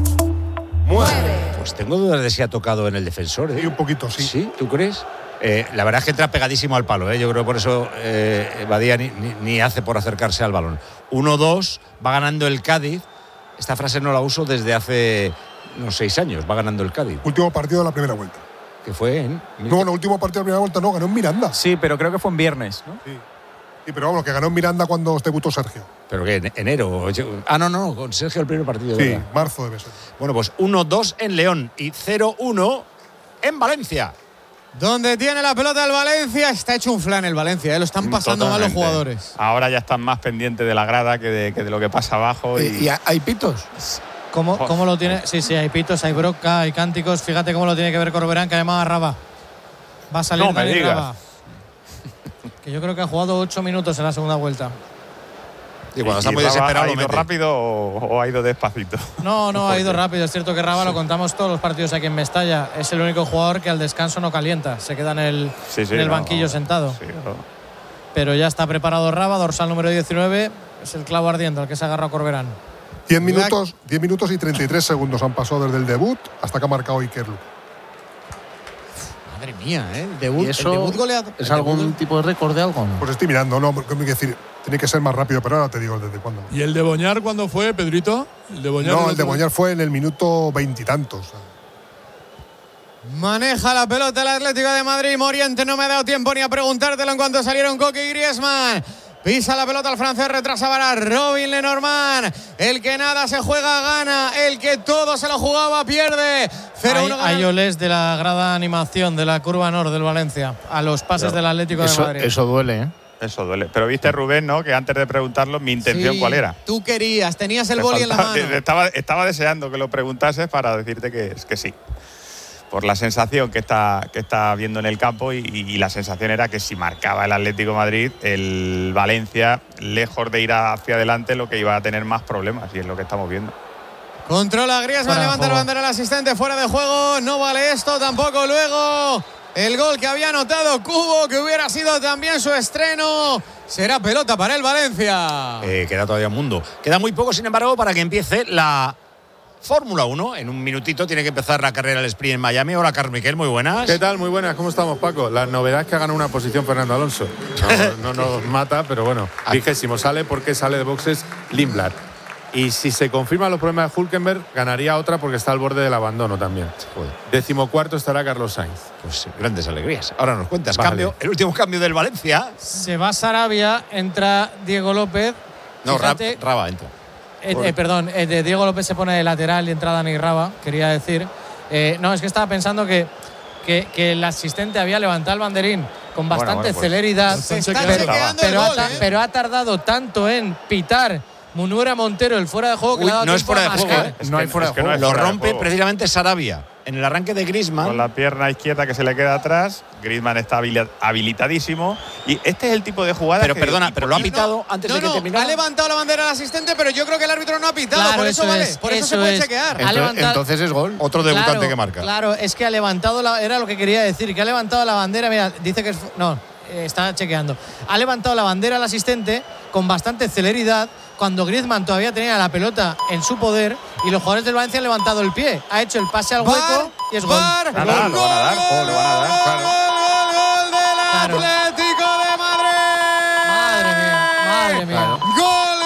Mueve. Pues tengo dudas de si ha tocado en el defensor. Sí, un poquito, sí. ¿Sí? ¿Tú crees? La verdad es que entra pegadísimo al palo. Yo creo que por eso Badía ni hace por acercarse al balón. 1-2, va ganando el Cádiz. Esta frase no la uso desde hace unos 6 años. Va ganando el Cádiz. Último partido de la primera vuelta. ¿Qué fue? No, último partido de la primera vuelta no, ganó en Miranda. Sí, pero creo que fue en viernes, ¿no? Sí. Sí, pero vamos, que ganó en Miranda cuando debutó Sergio. ¿Pero qué? ¿Enero? No, con Sergio el primer partido. Sí, ¿verdad? marzo debe ser. Bueno, pues 1-2 en León y 0-1 en Valencia. Donde tiene la pelota el Valencia, está hecho un flan el Valencia, lo están pasando mal los jugadores. Ahora ya están más pendientes de la grada que de lo que pasa abajo. ¿Y hay pitos? ¿Cómo lo tiene? Sí, hay pitos, hay broca, hay cánticos. Fíjate cómo lo tiene que ver Corberán, que además a Raba. Va a salir Dani Raba. Que yo creo que ha jugado 8 minutos en la segunda vuelta. Y cuando está muy desesperado, ¿ha ido rápido o ha ido despacito? No, ha ido rápido. Es cierto que Raba lo contamos todos los partidos aquí en Mestalla. Es el único jugador que al descanso no calienta. Se queda en el banquillo sentado. Sí, Pero ya está preparado Raba, dorsal número 19. Es el clavo ardiendo al que se agarra Corberán. 10 minutos y 33 segundos han pasado desde el debut hasta que ha marcado Iker Luque. Madre mía, el debut, ¿Y eso el debut goleado? ¿Es algún tipo de récord de algo? Pues estoy mirando, no, hay que decir, tiene que ser más rápido, pero ahora te digo desde cuándo. ¿Y el de Boñar cuándo fue, Pedrito? El de Boñar fue en el minuto 20 y tantos. Maneja la pelota el Atlético de Madrid. Moriente, no me ha dado tiempo ni a preguntártelo en cuanto salieron Coque y Griezmann. Pisa la pelota al francés, retrasa para Robin Lenormand. El que nada se juega gana, el que todo se lo jugaba pierde. 0-1. Hay olés de la grada animación de la curva norte del Valencia a los pases del Atlético de Madrid. Eso duele, ¿eh? Eso duele. Pero viste, Rubén, ¿no? Que antes de preguntarlo, mi intención, ¿cuál era? Tú tenías el boli en la mano. Estaba deseando que lo preguntases para decirte que sí. Por la sensación que está viendo en el campo y la sensación era que si marcaba el Atlético de Madrid, el Valencia, lejos de ir hacia adelante, lo que iba a tener más problemas, y es lo que estamos viendo. Controla Griezmann, levanta la bandera al asistente, fuera de juego, no vale esto tampoco. Luego el gol que había anotado Cubo, que hubiera sido también su estreno, será pelota para el Valencia. Queda todavía un mundo. Queda muy poco, sin embargo, para que empiece la Fórmula 1. En un minutito tiene que empezar la carrera del sprint en Miami. Hola, Carlos Miquel, muy buenas. ¿Qué tal? Muy buenas, ¿cómo estamos, Paco? La novedad es que ha ganado una posición Fernando Alonso. No nos mata, pero bueno, 20º sale porque sale de boxes Lindblad. Y si se confirman los problemas de Hülkenberg, ganaría otra porque está al borde del abandono también. 14º estará Carlos Sainz. Pues grandes alegrías. Ahora nos cuentas. Vale. El último cambio del Valencia. Se va Sarabia, entra Diego López. No, Raba entra. De Diego López se pone de lateral y entra Dani Raba, quería decir. Es que estaba pensando que el asistente había levantado el banderín con bastante celeridad. Se está chequeando el gol, pero ha tardado tanto en pitar Munuera Montero el fuera de juego que le ha dado no es fuera de más juego, que… No hay fuera de juego. Lo rompe precisamente Sarabia. en el arranque de Griezmann. Con la pierna izquierda que se le queda atrás. Griezmann está habilitadísimo. Y este es el tipo de jugada Pero que, perdona, pero lo ha pitado antes de que terminara. Ha levantado la bandera al asistente, pero yo creo que el árbitro no ha pitado. Claro, por eso vale. es, Por eso se puede chequear. Entonces es gol. Otro debutante que marca. Claro, es que ha levantado era lo que quería decir, que ha levantado la bandera. Mira, dice que está chequeando. Ha levantado la bandera al asistente con bastante celeridad cuando Griezmann todavía tenía la pelota en su poder y los jugadores del Valencia han levantado el pie. Ha hecho el pase al hueco y es gol. Lo van a dar, lo van a dar. Gol del Atlético de Madrid. Madre mía. Gol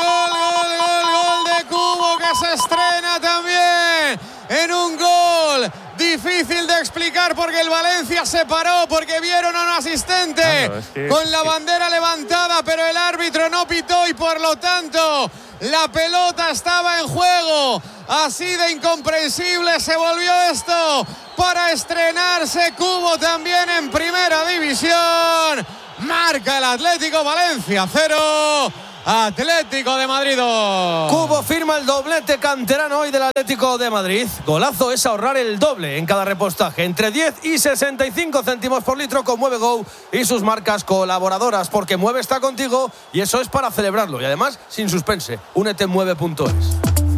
de Cubo, que se estrena también en un gol difícil de explicar porque el Valencia se paró porque vieron a un asistente con la bandera levantada, pero el árbitro no pitó y por lo tanto la pelota estaba en juego. Así de incomprensible se volvió esto para estrenarse Cubo también en Primera División. Marca el Atlético, Valencia 0. Atlético de Madrid 2. Cubo firma el doblete canterano hoy del Atlético de Madrid. Golazo es ahorrar el doble en cada repostaje, entre 10 y 65 céntimos por litro con Mueve Go y sus marcas colaboradoras, porque Mueve está contigo y eso es para celebrarlo. Y además, sin suspense, únete en mueve.es.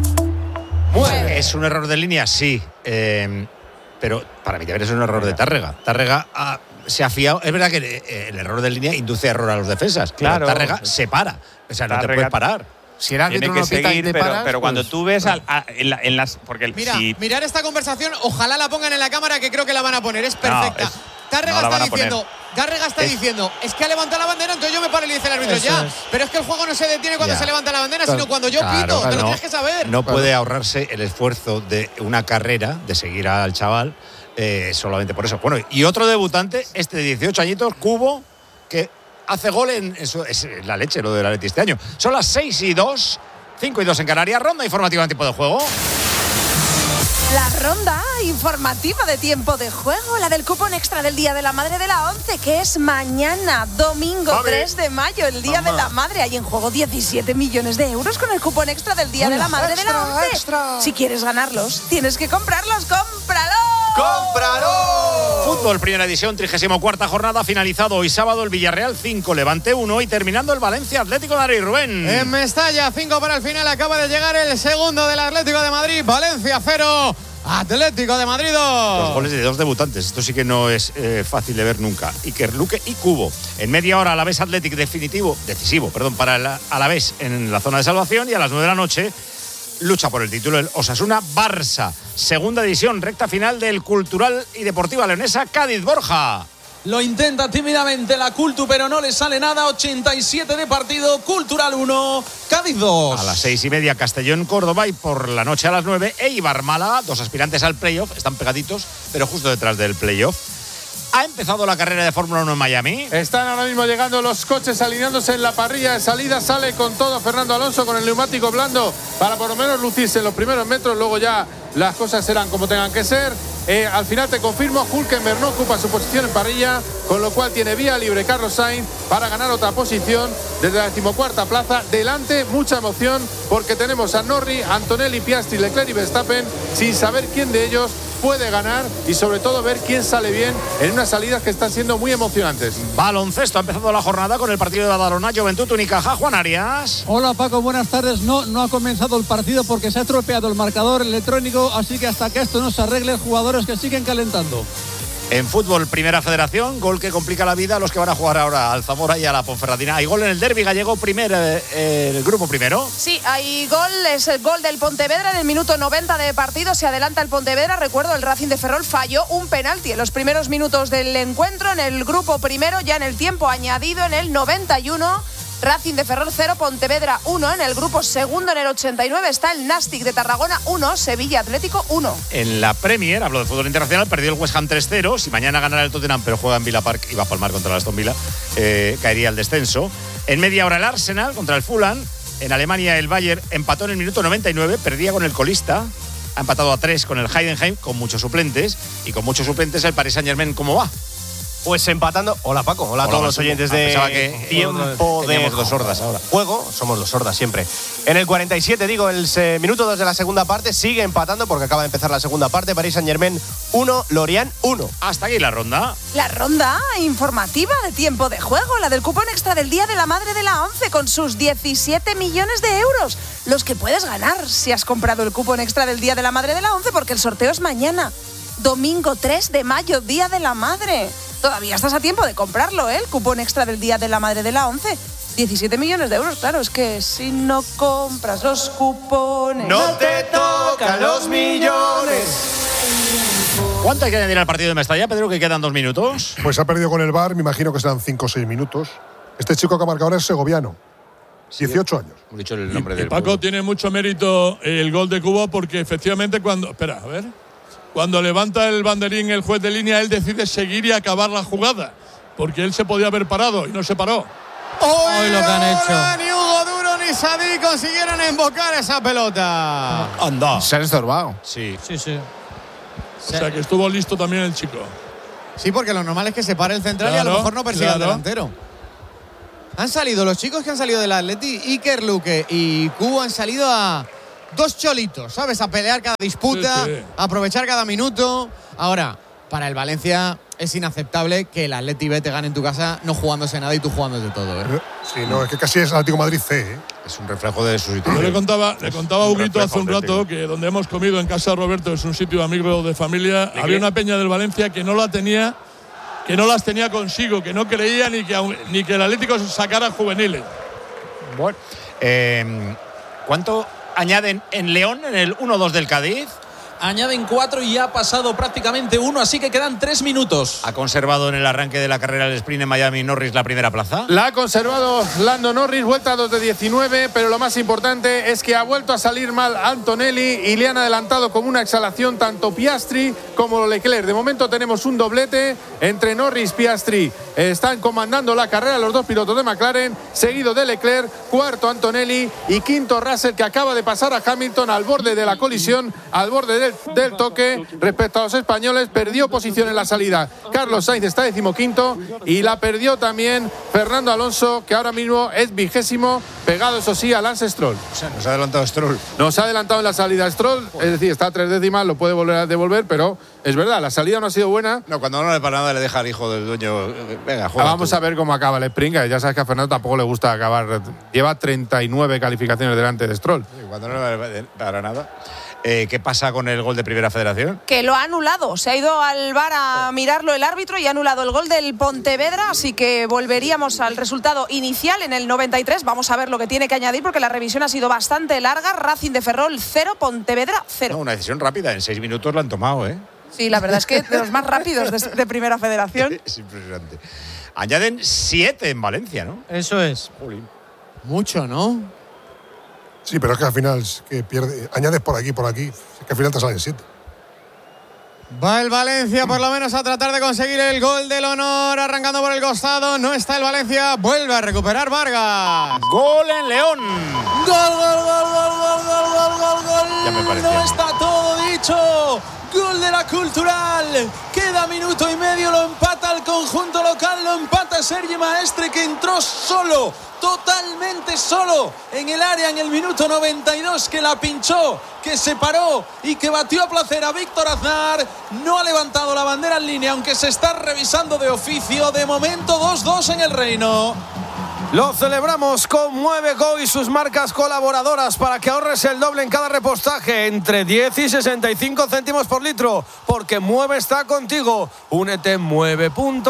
Mueve. ¿Es un error de línea? Sí. Pero para mí también es un error de Tárrega. Tárrega se ha fiado. Es verdad que el error de línea induce error a los defensas. Claro. Pero Tárrega se para. O sea, no te puedes parar. Si el árbitro no pita y te paras, pero cuando tú ves en las... Porque mirar esta conversación, ojalá la pongan en la cámara, que creo que la van a poner. Es perfecta. Tárrega está diciendo, es que ha levantado la bandera, entonces yo me paro y le dice el árbitro ya. Pero es que el juego no se detiene cuando se levanta la bandera, sino cuando yo pito. Te lo tienes que saber. No puede ahorrarse el esfuerzo de una carrera, de seguir al chaval, solamente por eso. Bueno, y otro debutante, este de 18 añitos, Cubo, que hace gol en eso. Es la leche lo del Atleti este año. Son las 6:02, 5:02 en Canarias. Ronda informativa en tiempo de juego. La ronda informativa de tiempo de juego, la del cupón extra del Día de la Madre de la 11, que es mañana, domingo 3 de mayo, el Día de la Madre. Hay en juego 17 millones de euros con el cupón extra del Día de la Madre de la 11. Si quieres ganarlos, tienes que comprarlos. ¡Cómpralo! ¡Cómpralo! Fútbol, primera edición, 34ª jornada, finalizado hoy sábado el Villarreal 5, Levante 1 y terminando el Valencia Atlético de Madrid. Rubén. En Mestalla, 5 para el final, acaba de llegar el segundo del Atlético de Madrid, Valencia 0. Atlético de Madrid 2. Los goles de dos debutantes. Esto sí que no es fácil de ver nunca. Iker Luque y Cubo. En media hora, Alavés Athletic decisivo, para el Alavés en la zona de salvación. Y a las 9 de la noche, lucha por el título el Osasuna-Barça. Segunda división, recta final del Cultural y Deportiva Leonesa Cádiz-Borja. Lo intenta tímidamente la Cultu, pero no le sale nada. 87 de partido, Cultural 1, Cádiz 2. A las 6:30, Castellón-Córdoba y por la noche a las 9, Eibar-Málaga, dos aspirantes al playoff, están pegaditos, pero justo detrás del playoff. ¿Ha empezado la carrera de Fórmula 1 en Miami? Están ahora mismo llegando los coches alineándose en la parrilla de salida. Sale con todo Fernando Alonso con el neumático blando para por lo menos lucirse en los primeros metros. Luego ya las cosas serán como tengan que ser. Al final te confirmo, Hülkenberg no ocupa su posición en parrilla, con lo cual tiene vía libre Carlos Sainz para ganar otra posición desde la 14ª plaza. Delante, mucha emoción porque tenemos a Norris, Antonelli, Piastri, Leclerc y Verstappen sin saber quién de ellos puede ganar y sobre todo ver quién sale bien en unas salidas que están siendo muy emocionantes. Baloncesto, ha empezado la jornada con el partido de Badalona, Juventud Unicaja. Juan Arias. Hola Paco, buenas tardes. No ha comenzado el partido porque se ha estropeado el marcador electrónico, así que hasta que esto no se arregle, jugadores que siguen calentando. En fútbol, Primera Federación, gol que complica la vida a los que van a jugar ahora al Zamora y a la Ponferradina. Hay gol en el derbi gallego, el grupo primero. Sí, hay gol, es el gol del Pontevedra en el minuto 90 de partido. Se adelanta el Pontevedra. Recuerdo, el Racing de Ferrol falló un penalti en los primeros minutos del encuentro en el grupo primero, ya en el tiempo añadido en el 91. Racing de Ferrol 0, Pontevedra 1. En el grupo segundo, en el 89, está el Nastic de Tarragona 1, Sevilla Atlético 1. En la Premier, hablo de fútbol internacional, perdió el West Ham 3-0. Si mañana ganara el Tottenham, pero juega en Villa Park y va a palmar contra el Aston Villa, caería el descenso. En media hora el Arsenal contra el Fulham. En Alemania el Bayern empató en el minuto 99, perdía con el colista. Ha empatado a 3 con el Heidenheim, con muchos suplentes. Y con muchos suplentes el Paris Saint-Germain, ¿cómo va? Pues empatando. Hola Paco, hola a todos los oyentes de Pensaba que Tiempo de teníamos dos sordas ahora. Juego. Somos dos sordas siempre. En el 47, digo, el minuto 2 de la segunda parte, sigue empatando porque acaba de empezar la segunda parte. Paris Saint-Germain 1, Lorient 1. Hasta aquí la ronda. La ronda informativa de Tiempo de Juego, la del cupón extra del Día de la Madre de la ONCE, con sus 17 millones de euros, los que puedes ganar si has comprado el cupón extra del Día de la Madre de la ONCE, porque el sorteo es mañana, domingo 3 de mayo, Día de la Madre. Todavía estás a tiempo de comprarlo, ¿eh? El cupón extra del Día de la Madre de la ONCE. 17 millones de euros, claro, es que si no compras los cupones... ¡No te tocan los millones! ¿Cuánto hay que añadir al partido de Mestalla, Pedro, que quedan 2 minutos? Pues ha perdido con el VAR, me imagino que serán 5 o 6 minutos. Este chico que ha marcado ahora es segoviano, 18 años. Hemos dicho el nombre del Paco, tiene mucho mérito el gol de Cuba porque efectivamente cuando levanta el banderín el juez de línea, él decide seguir y acabar la jugada, porque él se podía haber parado y no se paró. Hoy lo que han hecho. Ni Hugo Duro ni Sadí consiguieron embocar esa pelota. Anda. Se han estorbado. Sí. O sea que estuvo listo también el chico. Sí, porque lo normal es que se pare el central y a lo mejor no persiga al delantero. Han salido los chicos que han salido del Atleti, Iker Luque y Cubo, han salido a dos cholitos, ¿sabes? A pelear cada disputa, a aprovechar cada minuto. Ahora, para el Valencia es inaceptable que el Atleti B te gane en tu casa no jugándose nada y tú jugándote todo, ¿eh? Sí, no, es que casi es Atlético Madrid C, ¿eh? Es un reflejo de su situación. Yo le contaba a Huguito hace un rato que donde hemos comido en casa de Roberto, es un sitio amigo de familia, había una peña del Valencia que no las tenía consigo, que no creía ni que el Atlético sacara juveniles. Bueno, ¿cuánto añaden en León en el 1-2 del Cádiz? Añaden 4 y ha pasado prácticamente 1, así que quedan 3 minutos. ¿Ha conservado en el arranque de la carrera del sprint en Miami Norris la primera plaza? La ha conservado Lando Norris, vuelta a 2 de 19, pero lo más importante es que ha vuelto a salir mal Antonelli y le han adelantado como una exhalación tanto Piastri como Leclerc. De momento tenemos un doblete entre Norris y Piastri. Están comandando la carrera los dos pilotos de McLaren, seguido de Leclerc, cuarto Antonelli y quinto Russell, que acaba de pasar a Hamilton al borde de la colisión, al borde del toque respecto a los españoles. Perdió posición en la salida Carlos Sainz, está 15º, y la perdió también Fernando Alonso, que ahora mismo es 20º, pegado eso sí a Lance Stroll. O sea, nos ha adelantado Stroll. Nos ha adelantado en la salida Stroll, es decir, está a 3 décimas, lo puede volver a devolver, pero es verdad, la salida no ha sido buena. No, cuando no le para nada le deja al hijo del dueño. Venga, juega. Vamos a ver cómo acaba el sprint, ya sabes que a Fernando tampoco le gusta acabar. Lleva 39 calificaciones delante de Stroll. Sí, cuando no le para nada. ¿Qué pasa con el gol de Primera Federación? Que lo ha anulado. Se ha ido al VAR a mirarlo el árbitro y ha anulado el gol del Pontevedra, así que volveríamos al resultado inicial en el 93. Vamos a ver lo que tiene que añadir porque la revisión ha sido bastante larga. Racing de Ferrol 0, Pontevedra 0. No, una decisión rápida, en 6 minutos la han tomado, ¿eh? Sí, la verdad es que de los más rápidos de Primera Federación. Es impresionante. Añaden 7 en Valencia, ¿no? Eso es. Jolín. Mucho, ¿no? Sí, pero es que al final es que pierde, añades por aquí, es que al final te salen 7. Va el Valencia por lo menos a tratar de conseguir el gol del honor, arrancando por el costado. No está el Valencia, vuelve a recuperar Vargas. Gol en León. Gol, gol, gol, gol, gol, gol, gol, gol, gol. Ya me parecía. No está todo dicho. Gol de la Cultural. Queda minuto y medio, lo empata el conjunto local, lo empata Sergi Maestre, que entró solo, totalmente solo en el área en el minuto 92, que la pinchó, que se paró y que batió a placer a Víctor Aznar. No ha levantado la bandera en línea, aunque se está revisando de oficio. De momento 2-2 en el Reino. Lo celebramos con Mueve Go y sus marcas colaboradoras para que ahorres el doble en cada repostaje, entre 10 y 65 céntimos por litro, porque Mueve está contigo. Únete en mueve.es.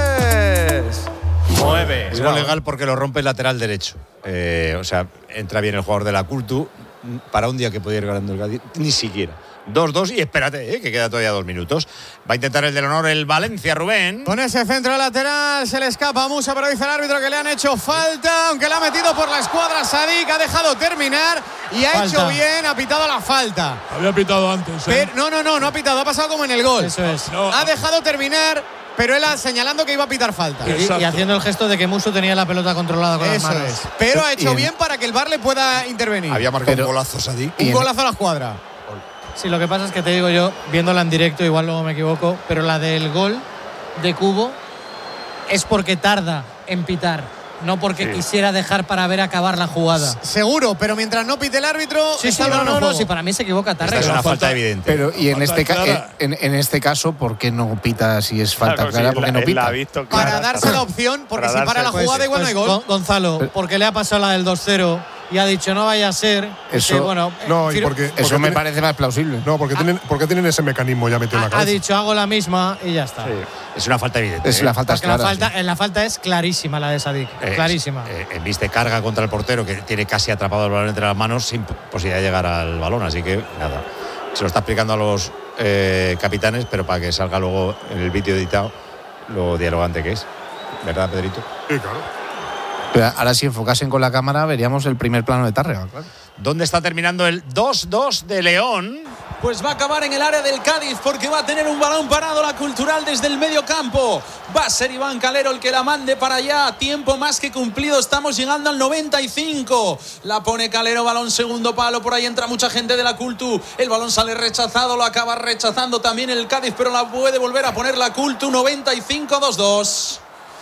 Mueve. Es gol legal porque lo rompe el lateral derecho. O sea, entra bien el jugador de la Cultu para un día que podía ir ganando el Cádiz, ni siquiera. 2-2 y espérate, que queda todavía 2 minutos. Va a intentar el del honor el Valencia, Rubén. Con ese centro lateral se le escapa a Musa, pero dice el árbitro que le han hecho falta, aunque le ha metido por la escuadra Sadik, ha dejado terminar y ha hecho bien, ha pitado la falta. Había pitado antes, ¿eh? Pero, no ha pitado, ha pasado como en el gol. Eso es. No, ha dejado terminar, pero él señalando que iba a pitar falta. Y haciendo el gesto de que Musu tenía la pelota controlada con las manos. Es. Pero ha hecho bien para que el VAR le pueda intervenir. Había marcado un golazo, Sadik. Un golazo a la escuadra. Sí, lo que pasa es que te digo yo, viéndola en directo, igual luego me equivoco, pero la del gol de Cubo es porque tarda en pitar, no porque quisiera dejar para ver acabar la jugada. Seguro, pero mientras no pite el árbitro, sí, para mí se equivoca Tarrega. Esta es una falta evidente. Pero y en este caso, ¿por qué no pita si es falta clara? ¿Por qué no pita? Para darse la opción, porque si para la jugada igual no hay gol. Gonzalo, porque le ha pasado la del 2-0 y ha dicho no vaya a ser. Eso, bueno, eso me parece más plausible. No, porque tienen ese mecanismo ya metido en la cabeza. Ha dicho hago la misma y ya está. Sí. Es una falta evidente. Es la falta clara. La falta es clarísima, la de Sadik. Clarísima. En viste carga contra el portero, que tiene casi atrapado el balón entre las manos sin posibilidad de llegar al balón. Así que nada. Se lo está explicando a los capitanes, pero para que salga luego en el vídeo editado lo dialogante que es. ¿Verdad, Pedrito? Sí, claro. Pero ahora, si enfocasen con la cámara, veríamos el primer plano de Tárrega, claro. ¿Dónde está terminando el 2-2 de León? Pues va a acabar en el área del Cádiz porque va a tener un balón parado la Cultural desde el medio campo. Va a ser Iván Calero el que la mande para allá. Tiempo más que cumplido. Estamos llegando al 95. La pone Calero, balón segundo palo. Por ahí entra mucha gente de la Cultu. El balón sale rechazado. Lo acaba rechazando también el Cádiz, pero la puede volver a poner la Cultu. 95-2-2.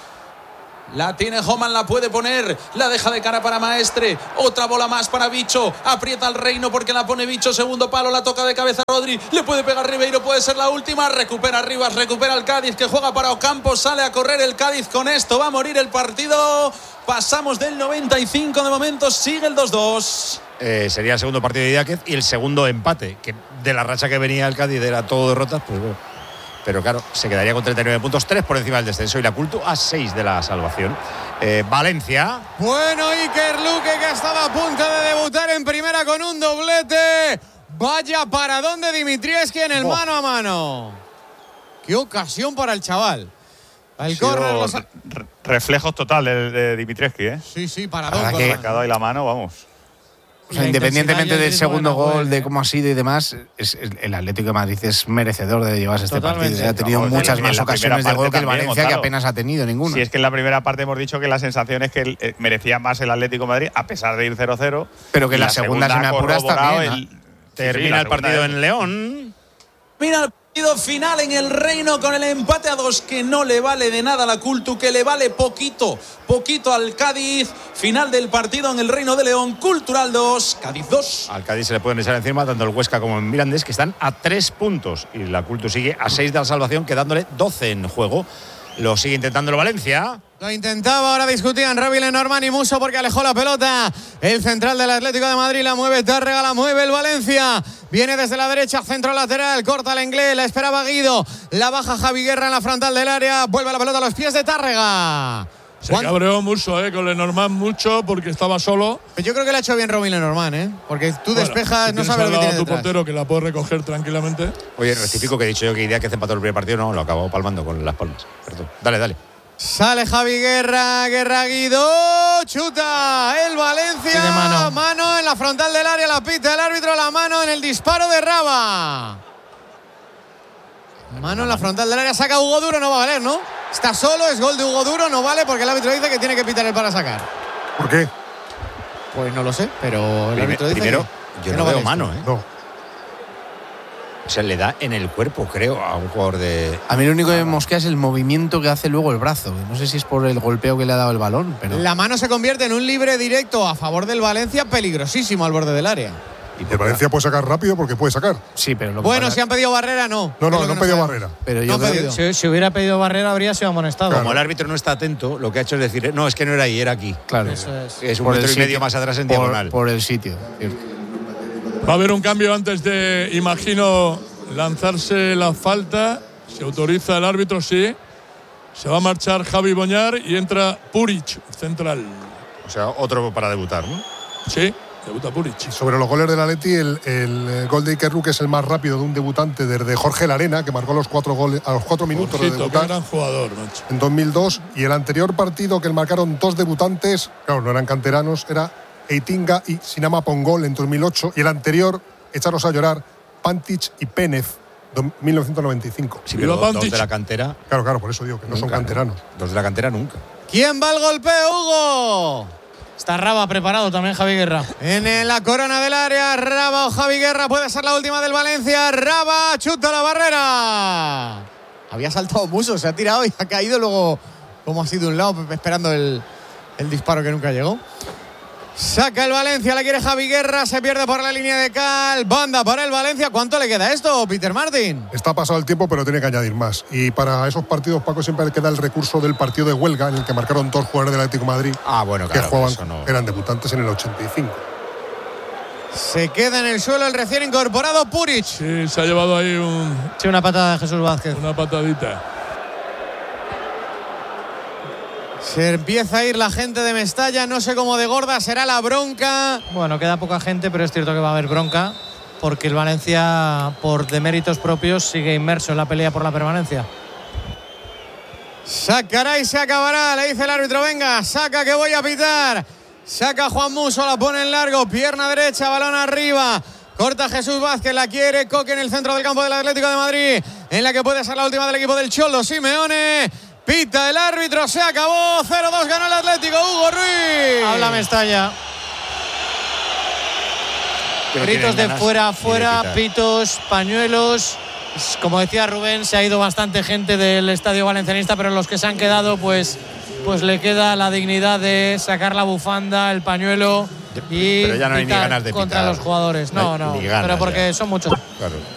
La tiene Homan, la puede poner, la deja de cara para Maestre, otra bola más para Bicho, aprieta al Reino porque la pone Bicho, segundo palo, la toca de cabeza Rodri, le puede pegar Ribeiro, puede ser la última, recupera Rivas, recupera el Cádiz que juega para Ocampo, sale a correr el Cádiz, con esto va a morir el partido, pasamos del 95, de momento sigue el 2-2. Sería el segundo partido de Idiáquez y el segundo empate, que de la racha que venía el Cádiz era todo derrotas, pues bueno. Pero claro, se quedaría con 39 puntos, 3 por encima del descenso y la Cultu a 6 de la salvación. Valencia. Bueno, Iker Luque, que estaba a punto de debutar en primera con un doblete. Vaya paradón de Dimitrievski en el mano a mano. Qué ocasión para el chaval. El córner. Reflejos total de Dimitrievski, ¿eh? Sí, paradón. Ha sacado ahí la mano, vamos. O sea, independientemente del segundo gol, de cómo ha sido y demás, el Atlético de Madrid es merecedor de llevarse este partido. Ha tenido muchas más ocasiones de gol que el Valencia, que apenas ha tenido ninguna. Si es que en la primera parte hemos dicho que la sensación es que merecía más el Atlético de Madrid, a pesar de ir 0-0. Pero que la segunda, si me apuras, también. Termina el partido en León. Mira el partido final en el Reino con el empate a 2 que no le vale de nada a la Cultu, que le vale poquito al Cádiz. Final del partido en el Reino de León, Cultural 2, Cádiz 2. Al Cádiz se le pueden echar encima tanto el Huesca como el Mirandés, que están a 3 puntos. Y la Cultu sigue a 6 de la salvación, quedándole 12 en juego. Lo sigue intentando el Valencia. Lo intentaba, ahora discutían Ravi Lenormand y Musso porque alejó la pelota. El central del Atlético de Madrid la mueve Tárrega, la mueve el Valencia. Viene desde la derecha, centro lateral, corta el inglés, la esperaba Guido. La baja Javi Guerra en la frontal del área. Vuelve la pelota a los pies de Tárrega. Se cabreó Musso con Lenormand mucho porque estaba solo. Yo creo que le ha hecho bien Robin Lenormand, porque tú despejas, si no sabes lo que tiene tu detrás. portero que la puede recoger tranquilamente. Oye, rectifico que he dicho yo que Idiáquez empató el primer partido, no, lo acabó palmando con las palmas. Perdón. Dale. Sale Javi Guerra Guido, chuta el Valencia, mano en la frontal del área, la pita el árbitro, la mano en el disparo de Raba. Mano en la frontal del área, saca Hugo Duro, no va a valer, ¿no? Está solo, es gol de Hugo Duro, no vale porque el árbitro dice que tiene que pitar el para sacar. ¿Por qué? Pues no lo sé, pero el árbitro dice primero, yo no veo mano, ¿eh? No. O sea, le da en el cuerpo, creo, a un jugador de... A mí lo único que me mosquea es el movimiento que hace luego el brazo. No sé si es por el golpeo que le ha dado el balón, pero... La mano se convierte en un libre directo a favor del Valencia, peligrosísimo al borde del área. Y el Valencia puede sacar rápido porque puede sacar. Sí, pero bueno, si han pedido barrera, no. No han pedido barrera. Pero yo creo que si hubiera pedido barrera habría sido amonestado. Claro. Como el árbitro no está atento, lo que ha hecho es decir, no, es que no era ahí, era aquí. Claro. Eso es un metro y medio más atrás en diagonal. Por el sitio, cierto. Va a haber un cambio antes de, imagino, lanzarse la falta. Se autoriza el árbitro, sí. Se va a marchar Javi Boñar y entra Puric, central. O sea, otro para debutar, ¿no? Sí. Debuta Puric. Sobre los goles del Atleti, el gol de Iker Luque es el más rápido de un debutante desde Jorge Larena, que marcó los 4 goles a los 4 minutos de debutar. Gran jugador, macho. En 2002. Y el anterior partido que marcaron 2 debutantes, claro, no eran canteranos, era Eitinga y Sinama Pongol en 2008. Y el anterior, echaros a llorar, Pantic y Pénez, 1995. Sí, pero 2 de la cantera. Claro, por eso digo que no son canteranos. 2 de la cantera nunca. ¿Quién va al golpeo, Hugo? Está Raba preparado también, Javi Guerra. En la corona del área, Raba o Javi Guerra. Puede ser la última del Valencia. Raba chuta la barrera. Había saltado Musso, se ha tirado y ha caído luego como así de un lado, esperando el disparo que nunca llegó. Saca el Valencia, la quiere Javi Guerra, se pierde por la línea de cal. Banda para el Valencia. ¿Cuánto le queda esto, Peter Martin? Está pasado el tiempo, pero tiene que añadir más. Y para esos partidos, Paco, siempre queda el recurso del partido de huelga, en el que marcaron 2 jugadores del Atlético de Madrid. Bueno, que claro, jugaban, eran debutantes en el 85. Se queda en el suelo el recién incorporado Puric. Sí, se ha llevado ahí una patada de Jesús Vázquez. Una patadita. Se empieza a ir la gente de Mestalla, no sé cómo de gorda será la bronca. Bueno, queda poca gente, pero es cierto que va a haber bronca, porque el Valencia, por deméritos propios, sigue inmerso en la pelea por la permanencia. Sacará y se acabará, le dice el árbitro, venga, saca que voy a pitar. Saca Juan Musso, la pone en largo, pierna derecha, balón arriba. Corta Jesús Vázquez, la quiere Coque en el centro del campo del Atlético de Madrid, en la que puede ser la última del equipo del Cholo Simeone. Pita el árbitro, se acabó, 0-2 ganó el Atlético, Hugo Ruiz. Habla Mestalla. Gritos de fuera, fuera, pitos, pañuelos. Como decía Rubén, se ha ido bastante gente del estadio valencianista, pero los que se han quedado, pues le queda la dignidad de sacar la bufanda, el pañuelo y pero ya no hay ni ganas de contra pitar. los jugadores. No, pero porque son muchos. Claro.